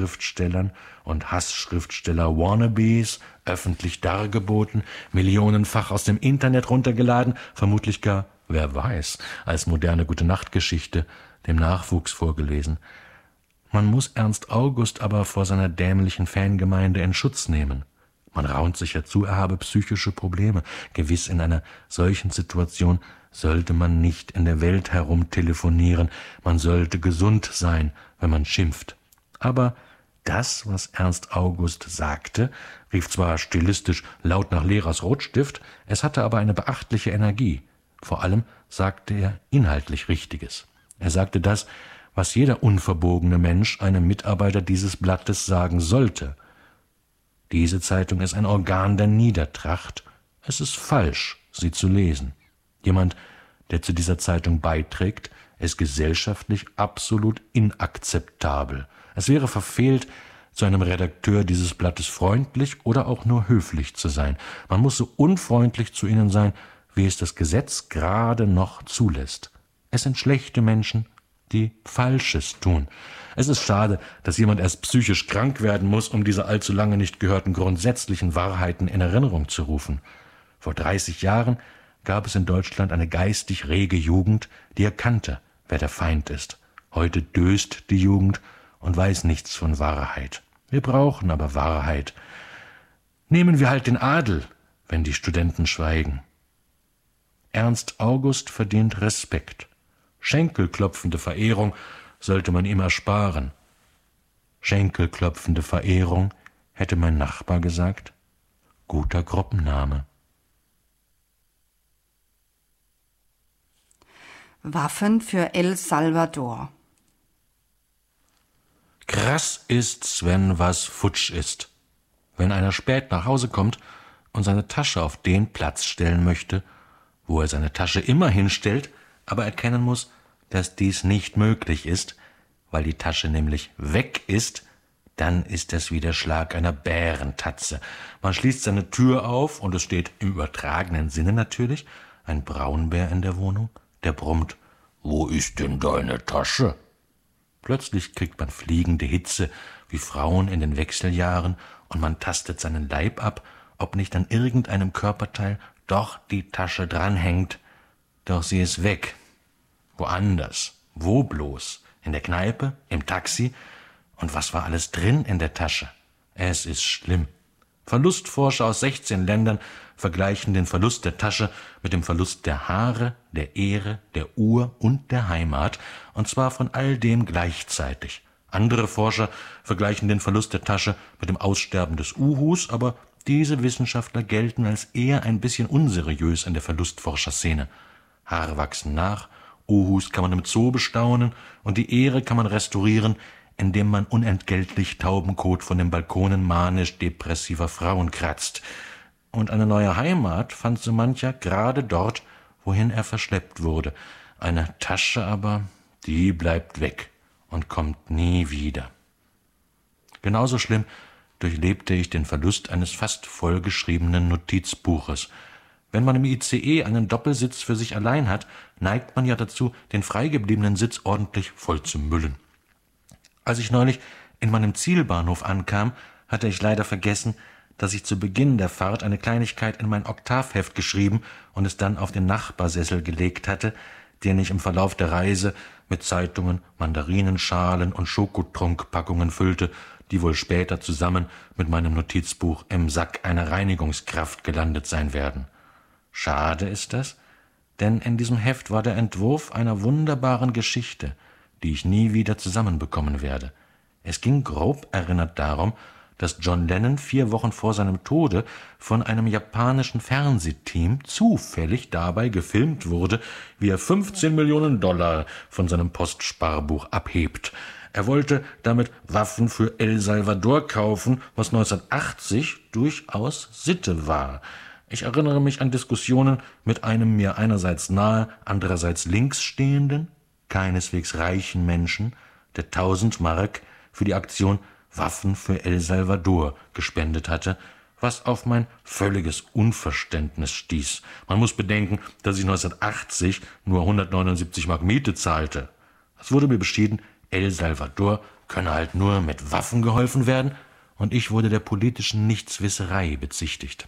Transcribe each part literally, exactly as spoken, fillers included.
Schriftstellern und Hassschriftsteller-Wannabes öffentlich dargeboten, millionenfach aus dem Internet runtergeladen, vermutlich gar, wer weiß, als moderne Gute-Nacht-Geschichte dem Nachwuchs vorgelesen. Man muss Ernst August aber vor seiner dämlichen Fangemeinde in Schutz nehmen. Man raunt sich ja zu, er habe psychische Probleme. Gewiss, in einer solchen Situation sollte man nicht in der Welt herumtelefonieren, man sollte gesund sein, wenn man schimpft. Aber das, was Ernst August sagte, rief zwar stilistisch laut nach Lehrers Rotstift, es hatte aber eine beachtliche Energie. Vor allem sagte er inhaltlich Richtiges. Er sagte das, was jeder unverbogene Mensch einem Mitarbeiter dieses Blattes sagen sollte. Diese Zeitung ist ein Organ der Niedertracht. Es ist falsch, sie zu lesen. Jemand, der zu dieser Zeitung beiträgt, ist gesellschaftlich absolut inakzeptabel. Es wäre verfehlt, zu einem Redakteur dieses Blattes freundlich oder auch nur höflich zu sein. Man muss so unfreundlich zu ihnen sein, wie es das Gesetz gerade noch zulässt. Es sind schlechte Menschen, die Falsches tun. Es ist schade, dass jemand erst psychisch krank werden muss, um diese allzu lange nicht gehörten grundsätzlichen Wahrheiten in Erinnerung zu rufen. Vor dreißig Jahren gab es in Deutschland eine geistig rege Jugend, die erkannte, wer der Feind ist. Heute döst die Jugend und weiß nichts von Wahrheit. Wir brauchen aber Wahrheit. Nehmen wir halt den Adel, wenn die Studenten schweigen. Ernst August verdient Respekt. Schenkelklopfende Verehrung sollte man ihm ersparen. Schenkelklopfende Verehrung, hätte mein Nachbar gesagt. Guter Gruppenname. Waffen für El Salvador. Krass ist's, wenn was futsch ist. Wenn einer spät nach Hause kommt und seine Tasche auf den Platz stellen möchte, wo er seine Tasche immer hinstellt, aber erkennen muss, dass dies nicht möglich ist, weil die Tasche nämlich weg ist, dann ist das wie der Schlag einer Bärentatze. Man schließt seine Tür auf und es steht im übertragenen Sinne natürlich ein Braunbär in der Wohnung, der brummt: »Wo ist denn deine Tasche?« Plötzlich kriegt man fliegende Hitze, wie Frauen in den Wechseljahren, und man tastet seinen Leib ab, ob nicht an irgendeinem Körperteil doch die Tasche dranhängt. Doch sie ist weg. Woanders. Wo bloß? In der Kneipe? Im Taxi? Und was war alles drin in der Tasche? Es ist schlimm. Verlustforscher aus sechzehn Ländern vergleichen den Verlust der Tasche mit dem Verlust der Haare, der Ehre, der Uhr und der Heimat, und zwar von all dem gleichzeitig. Andere Forscher vergleichen den Verlust der Tasche mit dem Aussterben des Uhus, aber diese Wissenschaftler gelten als eher ein bisschen unseriös in der Verlustforscherszene. Haare wachsen nach, Uhus kann man im Zoo bestaunen und die Ehre kann man restaurieren, indem man unentgeltlich Taubenkot von den Balkonen manisch-depressiver Frauen kratzt. Und eine neue Heimat fand so mancher gerade dort, wohin er verschleppt wurde. Eine Tasche aber, die bleibt weg und kommt nie wieder. Genauso schlimm durchlebte ich den Verlust eines fast vollgeschriebenen Notizbuches. Wenn man im I C E einen Doppelsitz für sich allein hat, neigt man ja dazu, den freigebliebenen Sitz ordentlich voll zu müllen. Als ich neulich in meinem Zielbahnhof ankam, hatte ich leider vergessen, dass ich zu Beginn der Fahrt eine Kleinigkeit in mein Oktavheft geschrieben und es dann auf den Nachbarsessel gelegt hatte, den ich im Verlauf der Reise mit Zeitungen, Mandarinenschalen und Schokotrunkpackungen füllte, die wohl später zusammen mit meinem Notizbuch im Sack einer Reinigungskraft gelandet sein werden. Schade ist das, denn in diesem Heft war der Entwurf einer wunderbaren Geschichte, die ich nie wieder zusammenbekommen werde. Es ging grob erinnert darum, dass John Lennon vier Wochen vor seinem Tode von einem japanischen Fernsehteam zufällig dabei gefilmt wurde, wie er fünfzehn Millionen Dollar von seinem Postsparbuch abhebt. Er wollte damit Waffen für El Salvador kaufen, was neunzehnhundertachtzig durchaus Sitte war. Ich erinnere mich an Diskussionen mit einem mir einerseits nahe, andererseits links stehenden, keineswegs reichen Menschen, der tausend Mark für die Aktion Waffen für El Salvador gespendet hatte, was auf mein völliges Unverständnis stieß. Man muss bedenken, dass ich neunzehnhundertachtzig nur hundertneunundsiebzig Mark Miete zahlte. Es wurde mir beschieden, El Salvador könne halt nur mit Waffen geholfen werden, und ich wurde der politischen Nichtswisserei bezichtigt.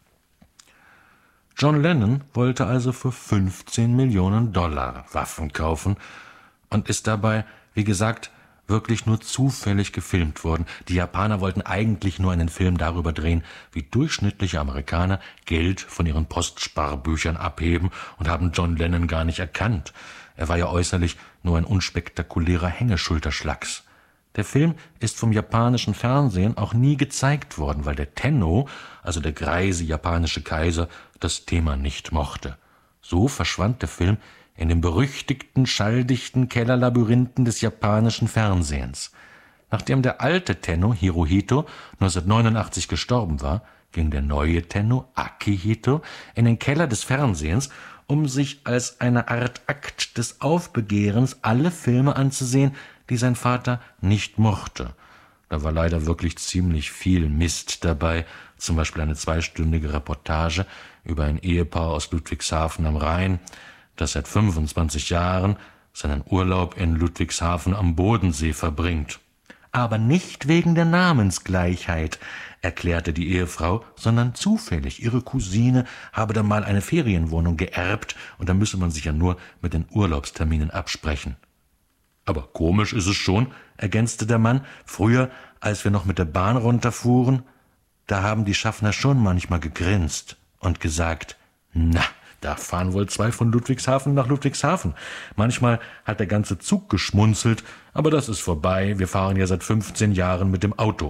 John Lennon wollte also für fünfzehn Millionen Dollar Waffen kaufen und ist dabei, wie gesagt, wirklich nur zufällig gefilmt worden. Die Japaner wollten eigentlich nur einen Film darüber drehen, wie durchschnittliche Amerikaner Geld von ihren Postsparbüchern abheben, und haben John Lennon gar nicht erkannt. Er war ja äußerlich nur ein unspektakulärer Hängeschulterschlacks. Der Film ist vom japanischen Fernsehen auch nie gezeigt worden, weil der Tenno, also der greise japanische Kaiser, das Thema nicht mochte. So verschwand der Film in den berüchtigten, schalldichten Kellerlabyrinthen des japanischen Fernsehens. Nachdem der alte Tenno, Hirohito, neunzehnhundertneunundachtzig gestorben war, ging der neue Tenno, Akihito, in den Keller des Fernsehens, um sich als eine Art Akt des Aufbegehrens alle Filme anzusehen, die sein Vater nicht mochte. Da war leider wirklich ziemlich viel Mist dabei, zum Beispiel eine zweistündige Reportage über ein Ehepaar aus Ludwigshafen am Rhein, das seit fünfundzwanzig Jahren seinen Urlaub in Ludwigshafen am Bodensee verbringt. Aber nicht wegen der Namensgleichheit, erklärte die Ehefrau, sondern zufällig. Ihre Cousine habe da mal eine Ferienwohnung geerbt, und da müsse man sich ja nur mit den Urlaubsterminen absprechen. Aber komisch ist es schon, ergänzte der Mann, früher, als wir noch mit der Bahn runterfuhren, da haben die Schaffner schon manchmal gegrinst und gesagt, na, da fahren wohl zwei von Ludwigshafen nach Ludwigshafen. Manchmal hat der ganze Zug geschmunzelt, aber das ist vorbei, wir fahren ja seit fünfzehn Jahren mit dem Auto.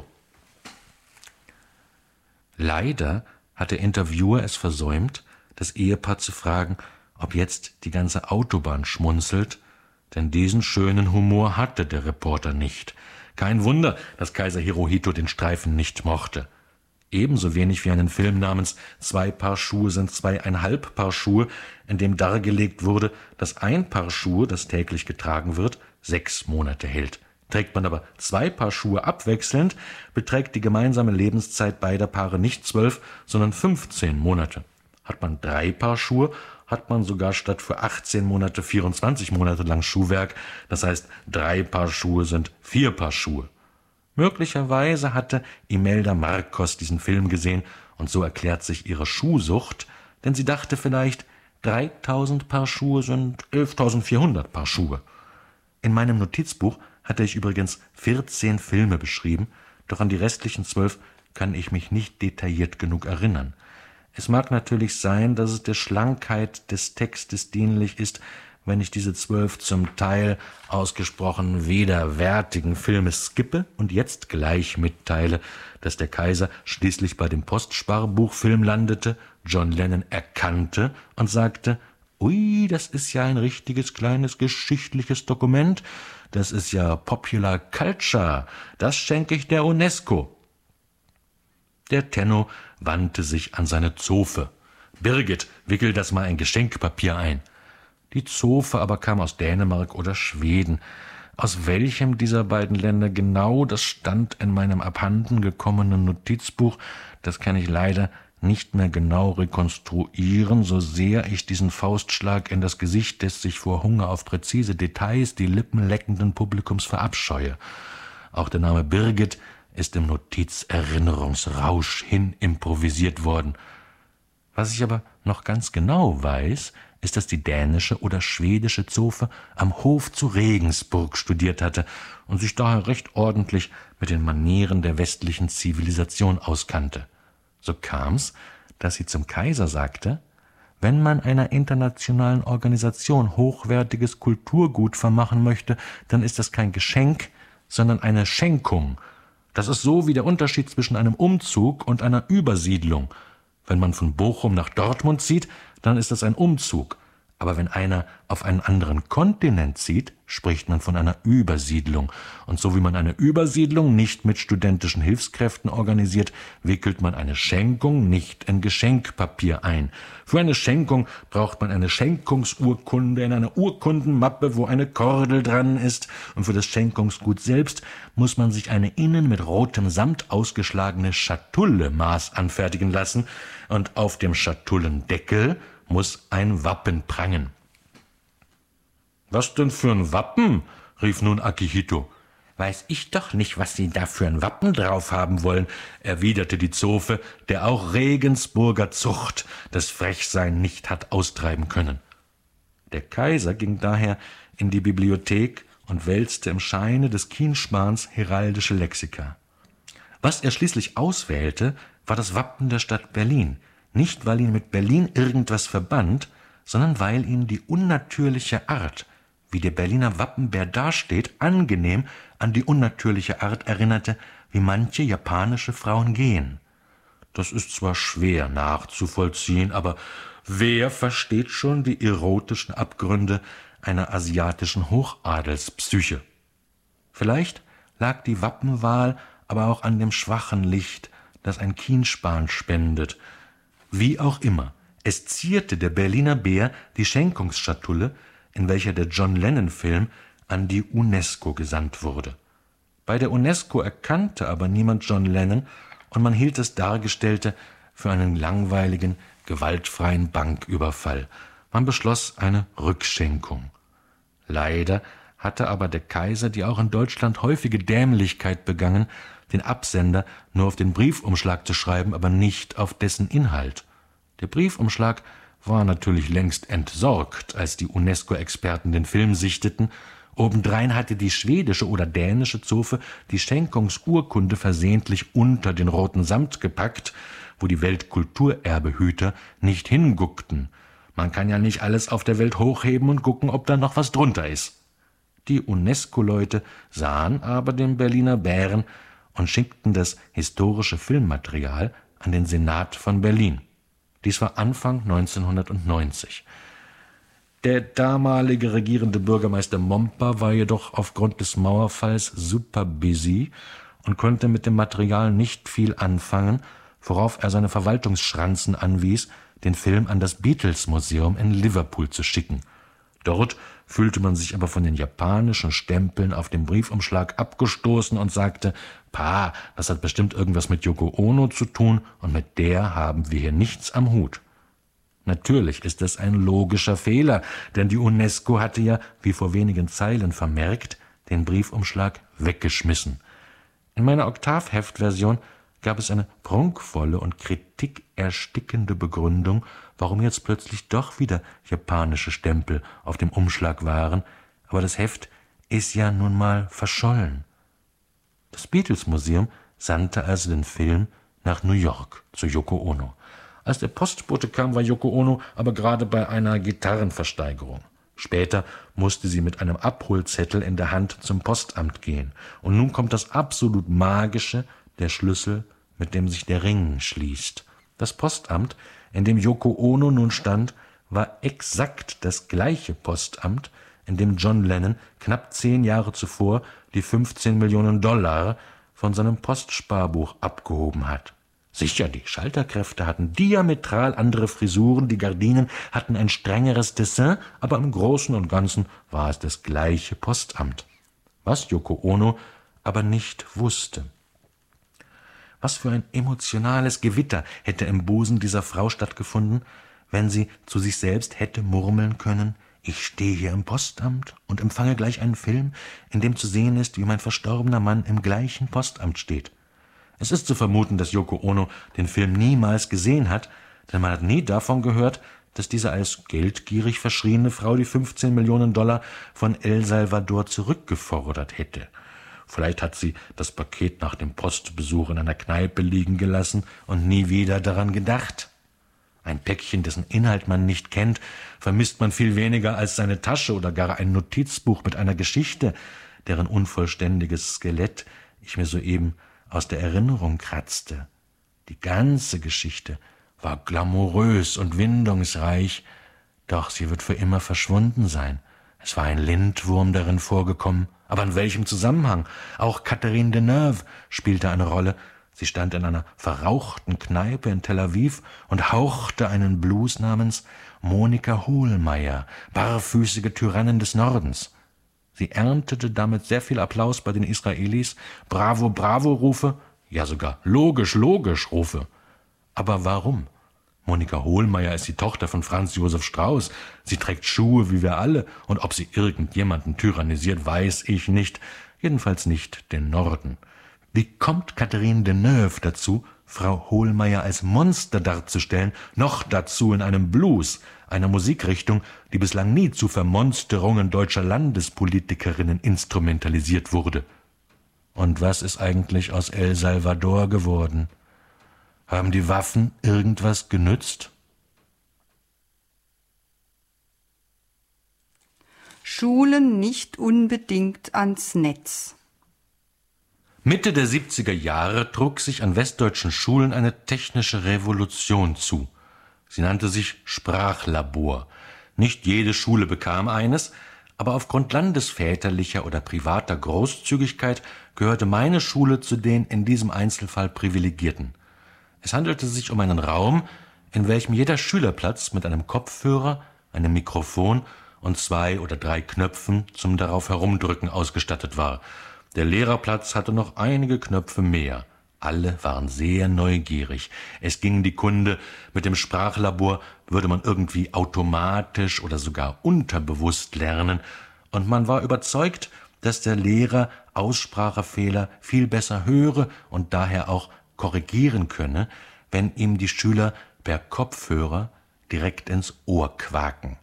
Leider hat der Interviewer es versäumt, das Ehepaar zu fragen, ob jetzt die ganze Autobahn schmunzelt, denn diesen schönen Humor hatte der Reporter nicht. Kein Wunder, dass Kaiser Hirohito den Streifen nicht mochte. Ebenso wenig wie einen Film namens »Zwei Paar Schuhe sind zweieinhalb Paar Schuhe«, in dem dargelegt wurde, dass ein Paar Schuhe, das täglich getragen wird, sechs Monate hält. Trägt man aber zwei Paar Schuhe abwechselnd, beträgt die gemeinsame Lebenszeit beider Paare nicht zwölf, sondern fünfzehn Monate. Hat man drei Paar Schuhe, hat man sogar statt für achtzehn Monate vierundzwanzig Monate lang Schuhwerk. Das heißt, drei Paar Schuhe sind vier Paar Schuhe. Möglicherweise hatte Imelda Marcos diesen Film gesehen, und so erklärt sich ihre Schuhsucht, denn sie dachte vielleicht, dreitausend Paar Schuhe sind elftausendvierhundert Paar Schuhe. In meinem Notizbuch hatte ich übrigens vierzehn Filme beschrieben, doch an die restlichen zwölf kann ich mich nicht detailliert genug erinnern. Es mag natürlich sein, dass es der Schlankheit des Textes dienlich ist, wenn ich diese zwölf zum Teil ausgesprochen widerwärtigen Filme skippe und jetzt gleich mitteile, dass der Kaiser schließlich bei dem Postsparbuchfilm landete, John Lennon erkannte und sagte, »Ui, das ist ja ein richtiges kleines geschichtliches Dokument, das ist ja Popular Culture, das schenke ich der UNESCO.« Der Tenno wandte sich an seine Zofe. »Birgit, wickel das mal in Geschenkpapier ein.« Die Zofe aber kam aus Dänemark oder Schweden. Aus welchem dieser beiden Länder genau, das stand in meinem abhanden gekommenen Notizbuch, das kann ich leider nicht mehr genau rekonstruieren, so sehr ich diesen Faustschlag in das Gesicht des sich vor Hunger auf präzise Details die Lippen leckenden Publikums verabscheue. Auch der Name Birgit ist im Notizerinnerungsrausch hin improvisiert worden. Was ich aber noch ganz genau weiß, ist, dass die dänische oder schwedische Zofe am Hof zu Regensburg studiert hatte und sich daher recht ordentlich mit den Manieren der westlichen Zivilisation auskannte. So kam's, dass sie zum Kaiser sagte, wenn man einer internationalen Organisation hochwertiges Kulturgut vermachen möchte, dann ist das kein Geschenk, sondern eine Schenkung. Das ist so wie der Unterschied zwischen einem Umzug und einer Übersiedlung. Wenn man von Bochum nach Dortmund zieht, dann ist das ein Umzug. Aber wenn einer auf einen anderen Kontinent zieht, spricht man von einer Übersiedlung. Und so wie man eine Übersiedlung nicht mit studentischen Hilfskräften organisiert, wickelt man eine Schenkung nicht in Geschenkpapier ein. Für eine Schenkung braucht man eine Schenkungsurkunde in einer Urkundenmappe, wo eine Kordel dran ist. Und für das Schenkungsgut selbst muss man sich eine innen mit rotem Samt ausgeschlagene Schatulle Maß anfertigen lassen. Und auf dem Schatullendeckel muss ein Wappen prangen. »Was denn für ein Wappen?« rief nun Akihito. »Weiß ich doch nicht, was Sie da für ein Wappen drauf haben wollen«, erwiderte die Zofe, der auch Regensburger Zucht das Frechsein nicht hat austreiben können. Der Kaiser ging daher in die Bibliothek und wälzte im Scheine des Kienspans heraldische Lexika. Was er schließlich auswählte, war das Wappen der Stadt Berlin, nicht weil ihn mit Berlin irgendwas verband, sondern weil ihn die unnatürliche Art, wie der Berliner Wappenbär dasteht, angenehm an die unnatürliche Art erinnerte, wie manche japanische Frauen gehen. Das ist zwar schwer nachzuvollziehen, aber wer versteht schon die erotischen Abgründe einer asiatischen Hochadelspsyche? Vielleicht lag die Wappenwahl aber auch an dem schwachen Licht, das ein Kienspan spendet. Wie auch immer, es zierte der Berliner Bär die Schenkungsschatulle, in welcher der John-Lennon-Film an die UNESCO gesandt wurde. Bei der UNESCO erkannte aber niemand John Lennon und man hielt das Dargestellte für einen langweiligen, gewaltfreien Banküberfall. Man beschloss eine Rückschenkung. Leider hatte aber der Kaiser die auch in Deutschland häufige Dämlichkeit begangen, den Absender nur auf den Briefumschlag zu schreiben, aber nicht auf dessen Inhalt. Der Briefumschlag war natürlich längst entsorgt, als die UNESCO-Experten den Film sichteten. Obendrein hatte die schwedische oder dänische Zofe die Schenkungsurkunde versehentlich unter den roten Samt gepackt, wo die Weltkulturerbehüter nicht hinguckten. Man kann ja nicht alles auf der Welt hochheben und gucken, ob da noch was drunter ist. Die UNESCO-Leute sahen aber den Berliner Bären und schickten das historische Filmmaterial an den Senat von Berlin. Dies war Anfang neunzehnhundertneunzig. Der damalige regierende Bürgermeister Momper war jedoch aufgrund des Mauerfalls super busy und konnte mit dem Material nicht viel anfangen, worauf er seine Verwaltungsschranzen anwies, den Film an das Beatles-Museum in Liverpool zu schicken. Dort fühlte man sich aber von den japanischen Stempeln auf dem Briefumschlag abgestoßen und sagte, »Pa, das hat bestimmt irgendwas mit Yoko Ono zu tun und mit der haben wir hier nichts am Hut.« Natürlich ist das ein logischer Fehler, denn die UNESCO hatte ja, wie vor wenigen Zeilen vermerkt, den Briefumschlag weggeschmissen. In meiner Oktavheftversion gab es eine prunkvolle und kritikerstickende Begründung, warum jetzt plötzlich doch wieder japanische Stempel auf dem Umschlag waren, aber das Heft ist ja nun mal verschollen. Das Beatles-Museum sandte also den Film nach New York zu Yoko Ono. Als der Postbote kam, war Yoko Ono aber gerade bei einer Gitarrenversteigerung. Später musste sie mit einem Abholzettel in der Hand zum Postamt gehen. Und nun kommt das absolut Magische, der Schlüssel, mit dem sich der Ring schließt. Das Postamt, in dem Yoko Ono nun stand, war exakt das gleiche Postamt, in dem John Lennon knapp zehn Jahre zuvor die fünfzehn Millionen Dollar von seinem Postsparbuch abgehoben hat. Sicher, die Schalterkräfte hatten diametral andere Frisuren, die Gardinen hatten ein strengeres Dessin, aber im Großen und Ganzen war es das gleiche Postamt. Was Yoko Ono aber nicht wusste. Was für ein emotionales Gewitter hätte im Busen dieser Frau stattgefunden, wenn sie zu sich selbst hätte murmeln können, ich stehe hier im Postamt und empfange gleich einen Film, in dem zu sehen ist, wie mein verstorbener Mann im gleichen Postamt steht. Es ist zu vermuten, dass Yoko Ono den Film niemals gesehen hat, denn man hat nie davon gehört, dass diese als geldgierig verschriene Frau die fünfzehn Millionen Dollar von El Salvador zurückgefordert hätte. Vielleicht hat sie das Paket nach dem Postbesuch in einer Kneipe liegen gelassen und nie wieder daran gedacht. Ein Päckchen, dessen Inhalt man nicht kennt, vermisst man viel weniger als seine Tasche oder gar ein Notizbuch mit einer Geschichte, deren unvollständiges Skelett ich mir soeben aus der Erinnerung kratzte. Die ganze Geschichte war glamourös und windungsreich, doch sie wird für immer verschwunden sein. Es war ein Lindwurm darin vorgekommen, aber in welchem Zusammenhang? Auch Catherine Deneuve spielte eine Rolle. Sie stand in einer verrauchten Kneipe in Tel Aviv und hauchte einen Blues namens Monika Hohlmeier, barfüßige Tyrannin des Nordens. Sie erntete damit sehr viel Applaus bei den Israelis, Bravo, Bravo-Rufe, ja sogar logisch, logisch Rufe. Aber warum? Monika Hohlmeier ist die Tochter von Franz Josef Strauß. Sie trägt Schuhe wie wir alle, und ob sie irgendjemanden tyrannisiert, weiß ich nicht. jedenfalls nicht den Norden. Wie kommt Catherine Deneuve dazu, Frau Hohlmeier als Monster darzustellen, noch dazu in einem Blues, einer Musikrichtung, die bislang nie zu Vermonsterungen deutscher Landespolitikerinnen instrumentalisiert wurde? Und was ist eigentlich aus El Salvador geworden? Haben die Waffen irgendwas genützt? Schulen nicht unbedingt ans Netz. Mitte der siebziger Jahre trug sich an westdeutschen Schulen eine technische Revolution zu. Sie nannte sich Sprachlabor. Nicht jede Schule bekam eines, aber aufgrund landesväterlicher oder privater Großzügigkeit gehörte meine Schule zu den in diesem Einzelfall Privilegierten. Es handelte sich um einen Raum, in welchem jeder Schülerplatz mit einem Kopfhörer, einem Mikrofon und zwei oder drei Knöpfen zum darauf herumdrücken ausgestattet war. Der Lehrerplatz hatte noch einige Knöpfe mehr. Alle waren sehr neugierig. Es ging die Kunde, mit dem Sprachlabor würde man irgendwie automatisch oder sogar unterbewusst lernen, und man war überzeugt, dass der Lehrer Aussprachefehler viel besser höre und daher auch korrigieren könne, wenn ihm die Schüler per Kopfhörer direkt ins Ohr quaken.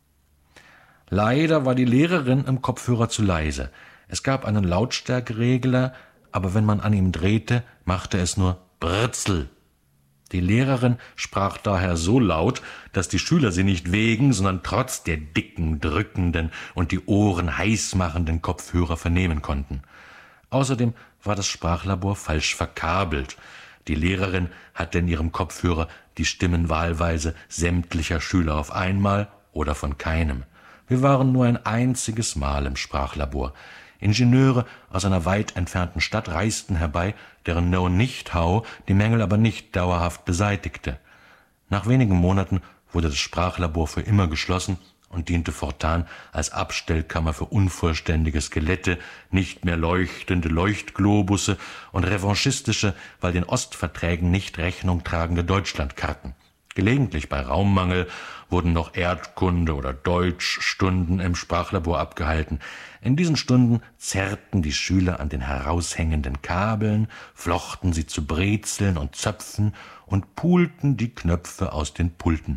Leider war die Lehrerin im Kopfhörer zu leise. Es gab einen Lautstärkeregler, aber wenn man an ihm drehte, machte es nur Britzel. Die Lehrerin sprach daher so laut, dass die Schüler sie nicht wegen, sondern trotz der dicken, drückenden und die Ohren heiß machenden Kopfhörer vernehmen konnten. Außerdem war das Sprachlabor falsch verkabelt. Die Lehrerin hatte in ihrem Kopfhörer die Stimmen wahlweise sämtlicher Schüler auf einmal oder von keinem. Wir waren nur ein einziges Mal im Sprachlabor. Ingenieure aus einer weit entfernten Stadt reisten herbei, deren Know-nicht-how die Mängel aber nicht dauerhaft beseitigte. Nach wenigen Monaten wurde das Sprachlabor für immer geschlossen und diente fortan als Abstellkammer für unvollständige Skelette, nicht mehr leuchtende Leuchtglobusse und revanchistische, weil den Ostverträgen nicht Rechnung tragende Deutschlandkarten. Gelegentlich bei Raummangel wurden noch Erdkunde- oder Deutschstunden im Sprachlabor abgehalten. In diesen Stunden zerrten die Schüler an den heraushängenden Kabeln, flochten sie zu Brezeln und Zöpfen und pulten die Knöpfe aus den Pulten.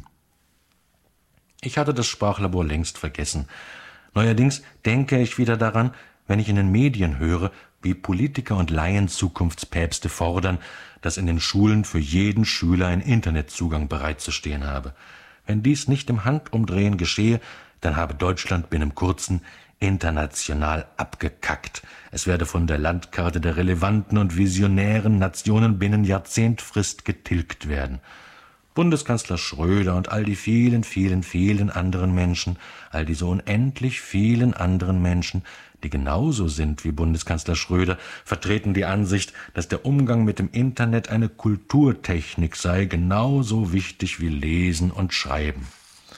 Ich hatte das Sprachlabor längst vergessen. Neuerdings denke ich wieder daran, wenn ich in den Medien höre, wie Politiker und Laien-Zukunftspäpste fordern, dass in den Schulen für jeden Schüler ein Internetzugang bereitzustehen habe. Wenn dies nicht im Handumdrehen geschehe, dann habe Deutschland binnen kurzem international abgekackt. Es werde von der Landkarte der relevanten und visionären Nationen binnen Jahrzehntfrist getilgt werden. Bundeskanzler Schröder und all die vielen, vielen, vielen anderen Menschen, all diese unendlich vielen anderen Menschen, die genauso sind wie Bundeskanzler Schröder, vertreten die Ansicht, dass der Umgang mit dem Internet eine Kulturtechnik sei, genauso wichtig wie Lesen und Schreiben.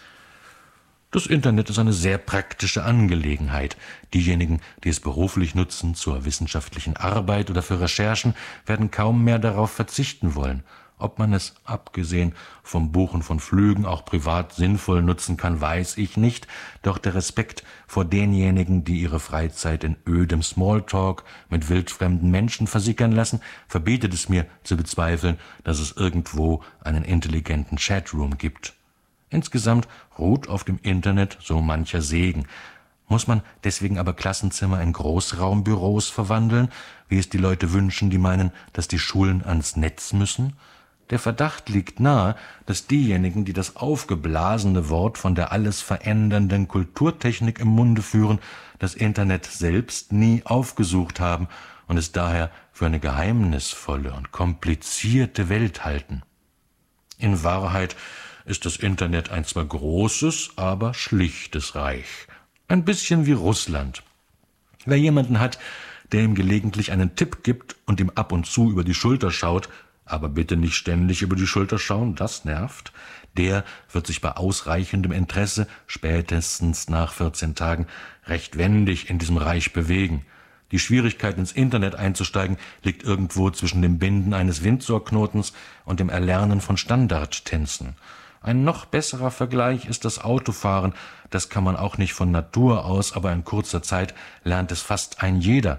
Das Internet ist eine sehr praktische Angelegenheit. Diejenigen, die es beruflich nutzen, zur wissenschaftlichen Arbeit oder für Recherchen, werden kaum mehr darauf verzichten wollen. Ob man es, abgesehen vom Buchen von Flügen, auch privat sinnvoll nutzen kann, weiß ich nicht. Doch der Respekt vor denjenigen, die ihre Freizeit in ödem Smalltalk mit wildfremden Menschen versickern lassen, verbietet es mir zu bezweifeln, dass es irgendwo einen intelligenten Chatroom gibt. Insgesamt ruht auf dem Internet so mancher Segen. Muss man deswegen aber Klassenzimmer in Großraumbüros verwandeln, wie es die Leute wünschen, die meinen, dass die Schulen ans Netz müssen? Der Verdacht liegt nahe, dass diejenigen, die das aufgeblasene Wort von der alles verändernden Kulturtechnik im Munde führen, das Internet selbst nie aufgesucht haben und es daher für eine geheimnisvolle und komplizierte Welt halten. In Wahrheit ist das Internet ein zwar großes, aber schlichtes Reich. Ein bisschen wie Russland. Wer jemanden hat, der ihm gelegentlich einen Tipp gibt und ihm ab und zu über die Schulter schaut, aber bitte nicht ständig über die Schulter schauen, das nervt, der wird sich bei ausreichendem Interesse spätestens nach vierzehn Tagen recht wendig in diesem Reich bewegen. Die Schwierigkeit, ins Internet einzusteigen, liegt irgendwo zwischen dem Binden eines Windsorknotens und dem Erlernen von Standardtänzen. Ein noch besserer Vergleich ist das Autofahren. Das kann man auch nicht von Natur aus, aber in kurzer Zeit lernt es fast ein jeder.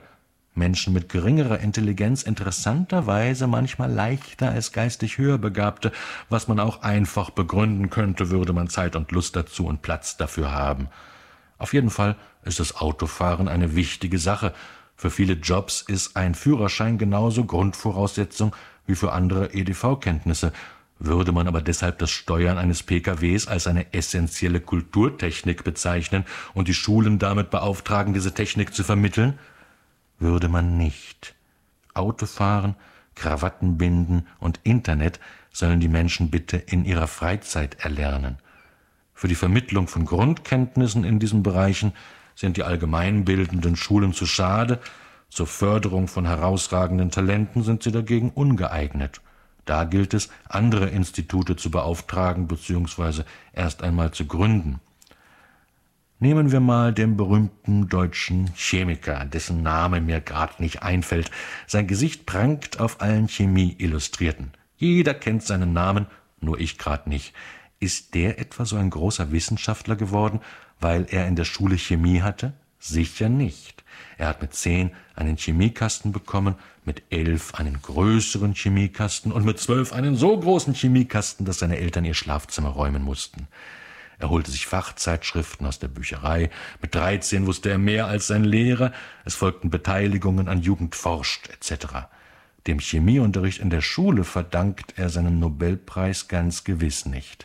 Menschen mit geringerer Intelligenz interessanterweise manchmal leichter als geistig höher Begabte, was man auch einfach begründen könnte, würde man Zeit und Lust dazu und Platz dafür haben. Auf jeden Fall ist das Autofahren eine wichtige Sache. Für viele Jobs ist ein Führerschein genauso Grundvoraussetzung wie für andere E D V-Kenntnisse. Würde man aber deshalb das Steuern eines P K Ws als eine essentielle Kulturtechnik bezeichnen und die Schulen damit beauftragen, diese Technik zu vermitteln? Würde man nicht. Autofahren, Krawatten binden und Internet sollen die Menschen bitte in ihrer Freizeit erlernen. Für die Vermittlung von Grundkenntnissen in diesen Bereichen sind die allgemeinbildenden Schulen zu schade, zur Förderung von herausragenden Talenten sind sie dagegen ungeeignet. Da gilt es, andere Institute zu beauftragen bzw. erst einmal zu gründen. Nehmen wir mal den berühmten deutschen Chemiker, dessen Name mir gerade nicht einfällt. Sein Gesicht prangt auf allen Chemie-Illustrierten. Jeder kennt seinen Namen, nur ich gerade nicht. Ist der etwa so ein großer Wissenschaftler geworden, weil er in der Schule Chemie hatte? Sicher nicht. Er hat mit zehn einen Chemiekasten bekommen, mit elf einen größeren Chemiekasten und mit zwölf einen so großen Chemiekasten, dass seine Eltern ihr Schlafzimmer räumen mussten. Er holte sich Fachzeitschriften aus der Bücherei. Mit dreizehn wusste er mehr als sein Lehrer. Es folgten Beteiligungen an Jugend forscht et cetera. Dem Chemieunterricht in der Schule verdankt er seinen Nobelpreis ganz gewiss nicht.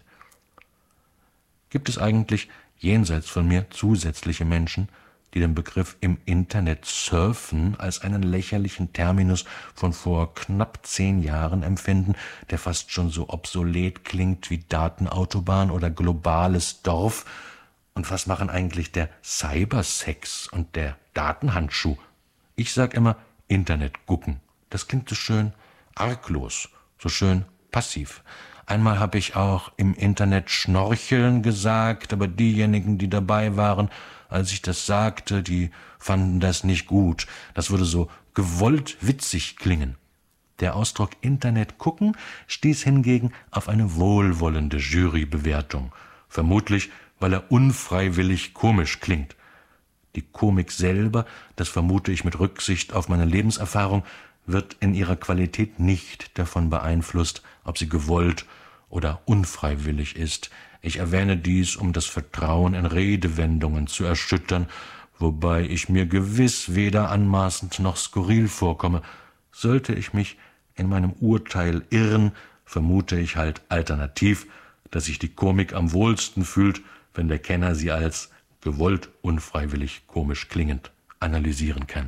Gibt es eigentlich jenseits von mir zusätzliche Menschen, die den Begriff im Internet surfen als einen lächerlichen Terminus von vor knapp zehn Jahren empfinden, der fast schon so obsolet klingt wie Datenautobahn oder globales Dorf? Und was machen eigentlich der Cybersex und der Datenhandschuh? Ich sag immer Internet gucken. Das klingt so schön arglos, so schön passiv. Einmal habe ich auch im Internet schnorcheln gesagt, aber diejenigen, die dabei waren, als ich das sagte, die fanden das nicht gut. Das würde so gewollt witzig klingen. Der Ausdruck Internet gucken stieß hingegen auf eine wohlwollende Jurybewertung. Vermutlich, weil er unfreiwillig komisch klingt. Die Komik selber, das vermute ich mit Rücksicht auf meine Lebenserfahrung, wird in ihrer Qualität nicht davon beeinflusst, ob sie gewollt oder unfreiwillig ist. Ich erwähne dies, um das Vertrauen in Redewendungen zu erschüttern, wobei ich mir gewiss weder anmaßend noch skurril vorkomme. Sollte ich mich in meinem Urteil irren, vermute ich halt alternativ, dass sich die Komik am wohlsten fühlt, wenn der Kenner sie als gewollt unfreiwillig komisch klingend analysieren kann.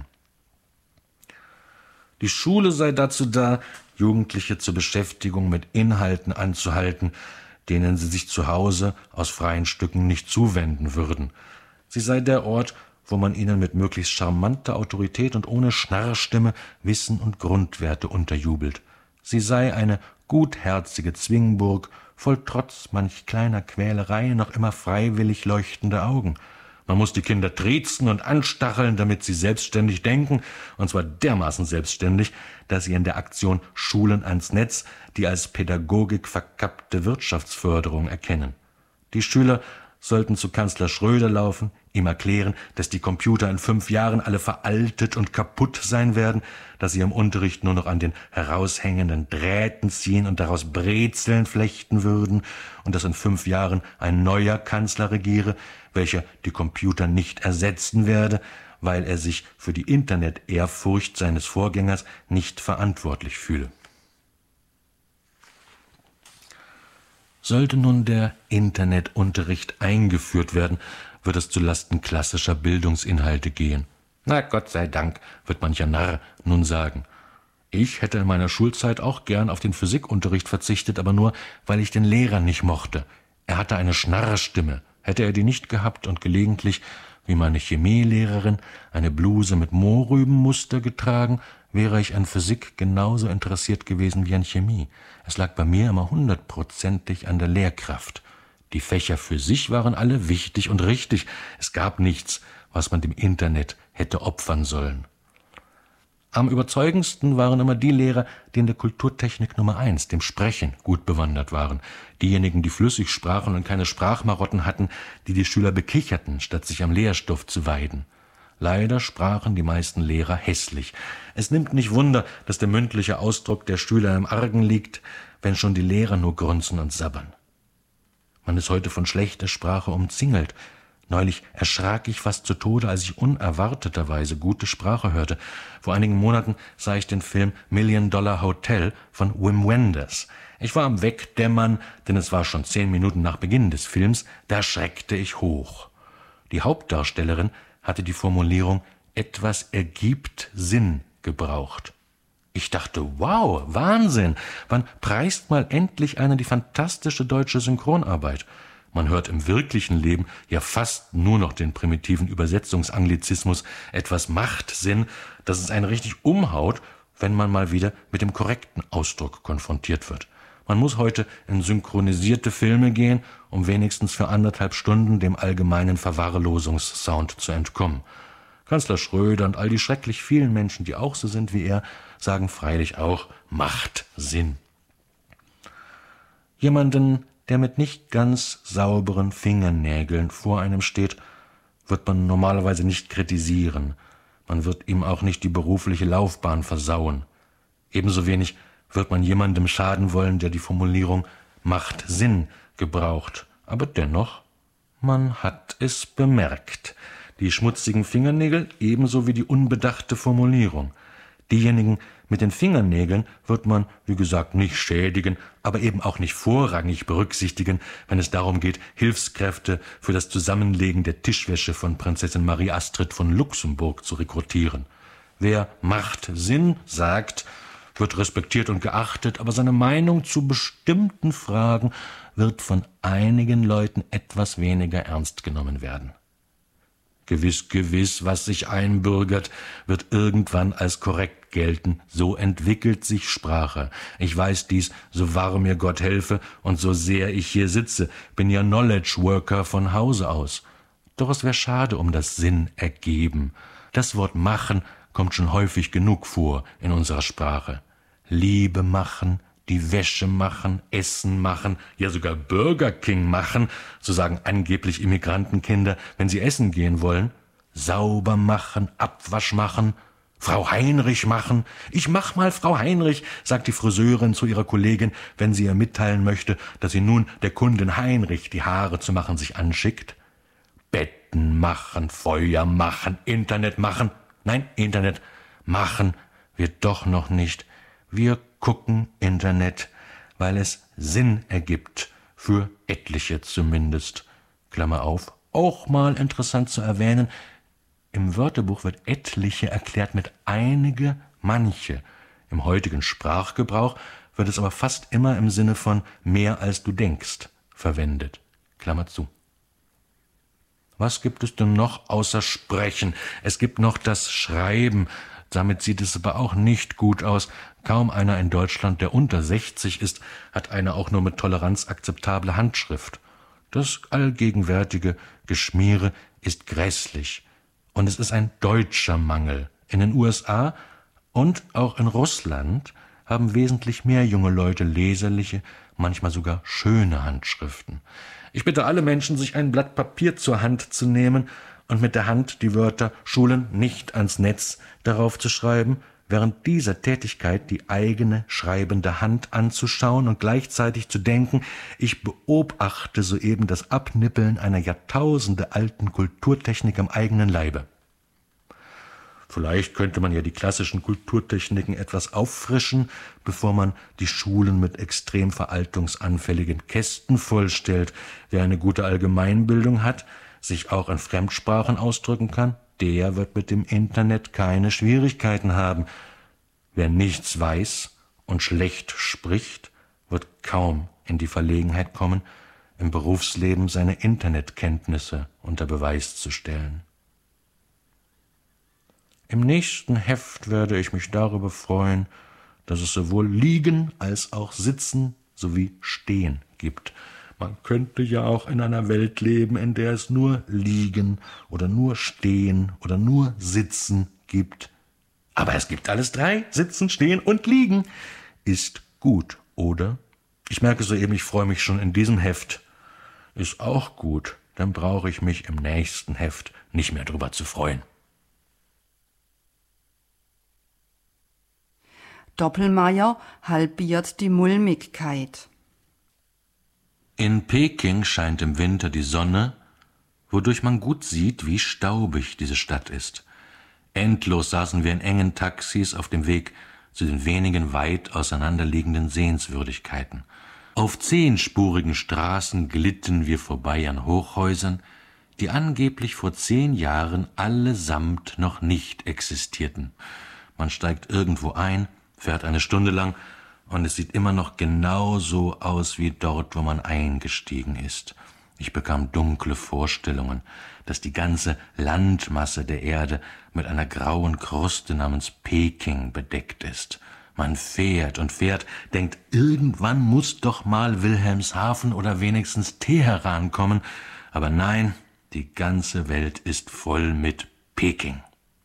Die Schule sei dazu da, Jugendliche zur Beschäftigung mit Inhalten anzuhalten, denen sie sich zu Hause aus freien Stücken nicht zuwenden würden. Sie sei der Ort, wo man ihnen mit möglichst charmanter Autorität und ohne Schnarrstimme Wissen und Grundwerte unterjubelt. Sie sei eine gutherzige Zwingburg, voll trotz manch kleiner Quälerei noch immer freiwillig leuchtende Augen. Man muss die Kinder triezen und anstacheln, damit sie selbstständig denken, und zwar dermaßen selbstständig, dass sie in der Aktion Schulen ans Netz die als Pädagogik verkappte Wirtschaftsförderung erkennen. Die Schüler sollten zu Kanzler Schröder laufen, ihm erklären, dass die Computer in fünf Jahren alle veraltet und kaputt sein werden, dass sie im Unterricht nur noch an den heraushängenden Drähten ziehen und daraus Brezeln flechten würden und dass in fünf Jahren ein neuer Kanzler regiere, welcher die Computer nicht ersetzen werde, weil er sich für die Internet-Ehrfurcht seines Vorgängers nicht verantwortlich fühle. Sollte nun der Internetunterricht eingeführt werden, wird es zulasten klassischer Bildungsinhalte gehen. Na Gott sei Dank, wird mancher Narr nun sagen. Ich hätte in meiner Schulzeit auch gern auf den Physikunterricht verzichtet, aber nur, weil ich den Lehrer nicht mochte. Er hatte eine Schnarrstimme. Hätte er die nicht gehabt und gelegentlich, wie meine Chemielehrerin, eine Bluse mit Mohrrübenmuster getragen, wäre ich an Physik genauso interessiert gewesen wie an Chemie. Es lag bei mir immer hundertprozentig an der Lehrkraft. Die Fächer für sich waren alle wichtig und richtig. Es gab nichts, was man dem Internet hätte opfern sollen. Am überzeugendsten waren immer die Lehrer, die in der Kulturtechnik Nummer eins, dem Sprechen, gut bewandert waren. Diejenigen, die flüssig sprachen und keine Sprachmarotten hatten, die die Schüler bekicherten, statt sich am Lehrstoff zu weiden. Leider sprachen die meisten Lehrer hässlich. Es nimmt nicht Wunder, dass der mündliche Ausdruck der Schüler im Argen liegt, wenn schon die Lehrer nur grunzen und sabbern. Man ist heute von schlechter Sprache umzingelt. Neulich erschrak ich fast zu Tode, als ich unerwarteterweise gute Sprache hörte. Vor einigen Monaten sah ich den Film Million Dollar Hotel von Wim Wenders. Ich war am Wegdämmern, denn es war schon zehn Minuten nach Beginn des Films, da schreckte ich hoch. Die Hauptdarstellerin hatte die Formulierung »etwas ergibt Sinn« gebraucht. Ich dachte, wow, Wahnsinn, wann preist mal endlich einer die fantastische deutsche Synchronarbeit? Man hört im wirklichen Leben ja fast nur noch den primitiven Übersetzungsanglizismus »etwas macht Sinn«, dass es einen richtig umhaut, wenn man mal wieder mit dem korrekten Ausdruck konfrontiert wird. Man muss heute in synchronisierte Filme gehen, um wenigstens für anderthalb Stunden dem allgemeinen Verwahrlosungssound zu entkommen. Kanzler Schröder und all die schrecklich vielen Menschen, die auch so sind wie er, sagen freilich auch, macht Sinn. Jemanden, der mit nicht ganz sauberen Fingernägeln vor einem steht, wird man normalerweise nicht kritisieren. Man wird ihm auch nicht die berufliche Laufbahn versauen. Ebenso wenig wird man jemandem schaden wollen, der die Formulierung »macht Sinn« gebraucht. Aber dennoch, man hat es bemerkt. Die schmutzigen Fingernägel ebenso wie die unbedachte Formulierung. Diejenigen mit den Fingernägeln wird man, wie gesagt, nicht schädigen, aber eben auch nicht vorrangig berücksichtigen, wenn es darum geht, Hilfskräfte für das Zusammenlegen der Tischwäsche von Prinzessin Marie Astrid von Luxemburg zu rekrutieren. Wer »macht Sinn« sagt, wird respektiert und geachtet, aber seine Meinung zu bestimmten Fragen wird von einigen Leuten etwas weniger ernst genommen werden. Gewiss, gewiss, was sich einbürgert, wird irgendwann als korrekt gelten. So entwickelt sich Sprache. Ich weiß dies, so wahr mir Gott helfe und so sehr ich hier sitze, bin ja Knowledge Worker von Hause aus. Doch es wäre schade um das Sinn ergeben. Das Wort machen kommt schon häufig genug vor in unserer Sprache. Liebe machen, die Wäsche machen, Essen machen, ja sogar Burger King machen, so sagen angeblich Immigrantenkinder, wenn sie essen gehen wollen. Sauber machen, Abwasch machen, Frau Heinrich machen. Ich mach mal Frau Heinrich, sagt die Friseurin zu ihrer Kollegin, wenn sie ihr mitteilen möchte, dass sie nun der Kundin Heinrich die Haare zu machen sich anschickt. Betten machen, Feuer machen, Internet machen. Nein, Internet machen wir doch noch nicht. Wir gucken Internet, weil es Sinn ergibt, für etliche zumindest. Klammer auf, auch mal interessant zu erwähnen, im Wörterbuch wird etliche erklärt mit einige, manche. Im heutigen Sprachgebrauch wird es aber fast immer im Sinne von mehr als du denkst verwendet. Klammer zu. Was gibt es denn noch außer Sprechen? Es gibt noch das Schreiben. Damit sieht es aber auch nicht gut aus. Kaum einer in Deutschland, der unter sechzig ist, hat eine auch nur mit Toleranz akzeptable Handschrift. Das allgegenwärtige Geschmiere ist grässlich. Und es ist ein deutscher Mangel. In den U S A und auch in Russland haben wesentlich mehr junge Leute leserliche, manchmal sogar schöne Handschriften. Ich bitte alle Menschen, sich ein Blatt Papier zur Hand zu nehmen und mit der Hand die Wörter »Schulen nicht ans Netz« darauf zu schreiben, während dieser Tätigkeit die eigene schreibende Hand anzuschauen und gleichzeitig zu denken, ich beobachte soeben das Abnippeln einer jahrtausendealten Kulturtechnik am eigenen Leibe. Vielleicht könnte man ja die klassischen Kulturtechniken etwas auffrischen, bevor man die Schulen mit extrem veraltungsanfälligen Kästen vollstellt. Wer eine gute Allgemeinbildung hat, sich auch in Fremdsprachen ausdrücken kann, der wird mit dem Internet keine Schwierigkeiten haben. Wer nichts weiß und schlecht spricht, wird kaum in die Verlegenheit kommen, im Berufsleben seine Internetkenntnisse unter Beweis zu stellen. Im nächsten Heft werde ich mich darüber freuen, dass es sowohl Liegen als auch Sitzen sowie Stehen gibt. Man könnte ja auch in einer Welt leben, in der es nur Liegen oder nur Stehen oder nur Sitzen gibt. Aber es gibt alles drei, Sitzen, Stehen und Liegen. Ist gut, oder? Ich merke soeben, ich freue mich schon in diesem Heft. Ist auch gut, dann brauche ich mich im nächsten Heft nicht mehr drüber zu freuen. Doppelmayr halbiert die Mulmigkeit. In Peking scheint im Winter die Sonne, wodurch man gut sieht, wie staubig diese Stadt ist. Endlos saßen wir in engen Taxis auf dem Weg zu den wenigen weit auseinanderliegenden Sehenswürdigkeiten. Auf zehnspurigen Straßen glitten wir vorbei an Hochhäusern, die angeblich vor zehn Jahren allesamt noch nicht existierten. Man steigt irgendwo ein, fährt eine Stunde lang, und es sieht immer noch genau so aus wie dort, wo man eingestiegen ist. Ich bekam dunkle Vorstellungen, dass die ganze Landmasse der Erde mit einer grauen Kruste namens Peking bedeckt ist. Man fährt und fährt, denkt, irgendwann muss doch mal Wilhelmshaven oder wenigstens Teheran kommen. Aber nein, die ganze Welt ist voll mit Peking.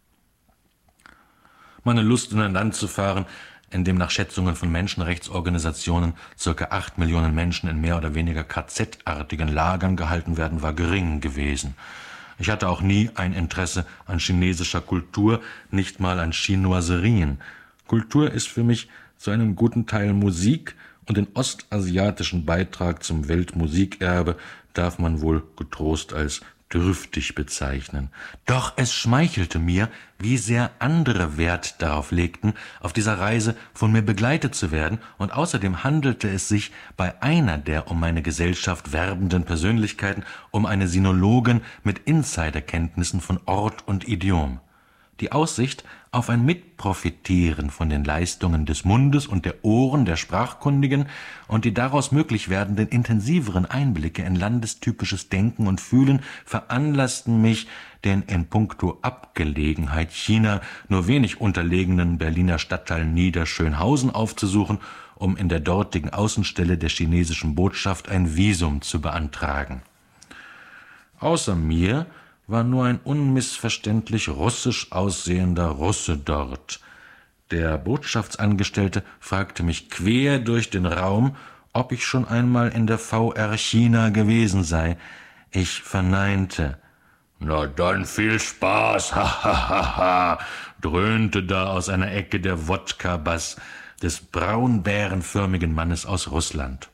Meine Lust, in ein Land zu fahren, in dem nach Schätzungen von Menschenrechtsorganisationen circa acht Millionen Menschen in mehr oder weniger K Z-artigen Lagern gehalten werden, war gering gewesen. Ich hatte auch nie ein Interesse an chinesischer Kultur, nicht mal an Chinoiserien. Kultur ist für mich zu einem guten Teil Musik, und den ostasiatischen Beitrag zum Weltmusikerbe darf man wohl getrost als dürftig bezeichnen. Doch es schmeichelte mir, wie sehr andere Wert darauf legten, auf dieser Reise von mir begleitet zu werden, und außerdem handelte es sich bei einer der um meine Gesellschaft werbenden Persönlichkeiten um eine Sinologin mit Insiderkenntnissen von Ort und Idiom. Die Aussicht auf ein Mitprofitieren von den Leistungen des Mundes und der Ohren der Sprachkundigen und die daraus möglich werdenden intensiveren Einblicke in landestypisches Denken und Fühlen veranlassten mich, den in puncto Abgelegenheit China nur wenig unterlegenen Berliner Stadtteil Niederschönhausen aufzusuchen, um in der dortigen Außenstelle der chinesischen Botschaft ein Visum zu beantragen. Außer mir war nur ein unmissverständlich russisch aussehender Russe dort. Der Botschaftsangestellte fragte mich quer durch den Raum, ob ich schon einmal in der V R China gewesen sei. Ich verneinte. »Na dann viel Spaß, ha ha ha ha«, dröhnte da aus einer Ecke der Wodka-Bass des braunbärenförmigen Mannes aus Russland.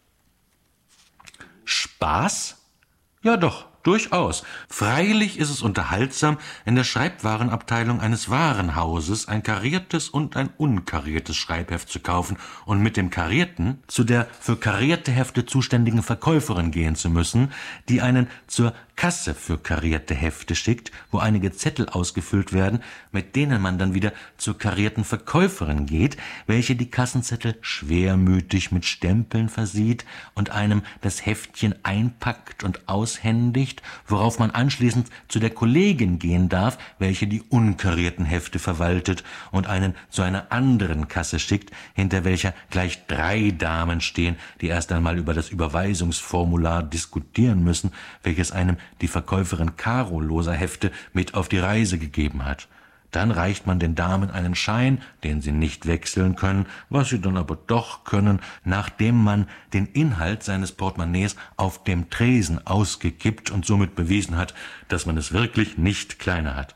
Spaß? Ja doch, durchaus. Freilich ist es unterhaltsam, in der Schreibwarenabteilung eines Warenhauses ein kariertes und ein unkariertes Schreibheft zu kaufen und mit dem karierten zu der für karierte Hefte zuständigen Verkäuferin gehen zu müssen, die einen zur Kasse für karierte Hefte schickt, wo einige Zettel ausgefüllt werden, mit denen man dann wieder zur karierten Verkäuferin geht, welche die Kassenzettel schwermütig mit Stempeln versieht und einem das Heftchen einpackt und aushändigt, worauf man anschließend zu der Kollegin gehen darf, welche die unkarierten Hefte verwaltet und einen zu einer anderen Kasse schickt, hinter welcher gleich drei Damen stehen, die erst einmal über das Überweisungsformular diskutieren müssen, welches einem die Verkäuferin Karoloser Hefte mit auf die Reise gegeben hat. Dann reicht man den Damen einen Schein, den sie nicht wechseln können, was sie dann aber doch können, nachdem man den Inhalt seines Portemonnaies auf dem Tresen ausgekippt und somit bewiesen hat, dass man es wirklich nicht kleiner hat.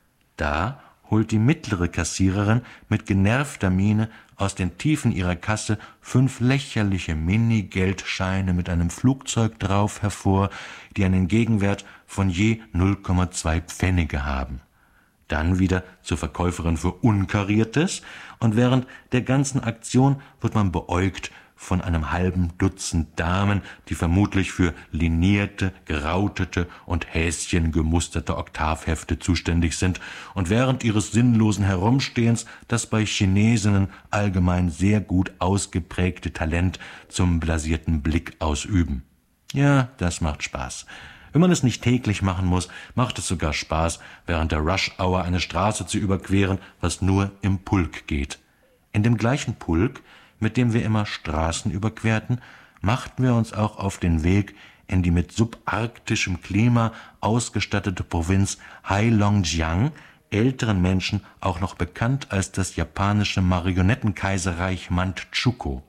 Da holt die mittlere Kassiererin mit genervter Miene aus den Tiefen ihrer Kasse fünf lächerliche Mini-Geldscheine mit einem Flugzeug drauf hervor, die einen Gegenwert von je null Komma zwei Pfennige haben. Dann wieder zur Verkäuferin für Unkariertes, und während der ganzen Aktion wird man beäugt von einem halben Dutzend Damen, die vermutlich für linierte, gerautete und häschengemusterte Oktavhefte zuständig sind und während ihres sinnlosen Herumstehens das bei Chinesinnen allgemein sehr gut ausgeprägte Talent zum blasierten Blick ausüben. Ja, das macht Spaß. Wenn man es nicht täglich machen muss, macht es sogar Spaß, während der Rush-Hour eine Straße zu überqueren, was nur im Pulk geht. In dem gleichen Pulk, mit dem wir immer Straßen überquerten, machten wir uns auch auf den Weg in die mit subarktischem Klima ausgestattete Provinz Heilongjiang, älteren Menschen auch noch bekannt als das japanische Marionettenkaiserreich Mandschukuo.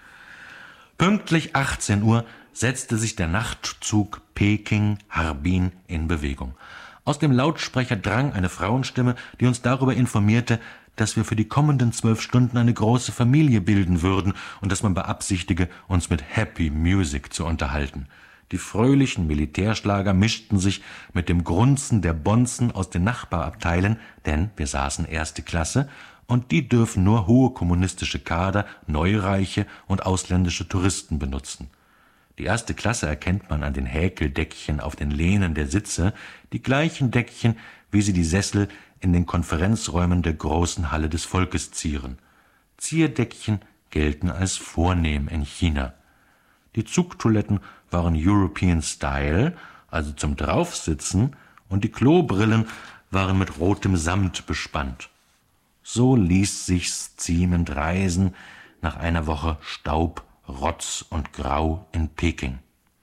Pünktlich achtzehn Uhr setzte sich der Nachtzug Peking-Harbin in Bewegung. Aus dem Lautsprecher drang eine Frauenstimme, die uns darüber informierte, dass wir für die kommenden zwölf Stunden eine große Familie bilden würden und dass man beabsichtige, uns mit Happy Music zu unterhalten. Die fröhlichen Militärschlager mischten sich mit dem Grunzen der Bonzen aus den Nachbarabteilen, denn wir saßen erste Klasse, und die dürfen nur hohe kommunistische Kader, Neureiche und ausländische Touristen benutzen. Die erste Klasse erkennt man an den Häkeldeckchen auf den Lehnen der Sitze, die gleichen Deckchen, wie sie die Sessel in den Konferenzräumen der großen Halle des Volkes zieren. Zierdeckchen gelten als vornehm in China. Die Zugtoiletten waren European Style, also zum Draufsitzen, und die Klobrillen waren mit rotem Samt bespannt. So ließ sich's ziemend reisen nach einer Woche Staub, Rotz und Grau in Peking.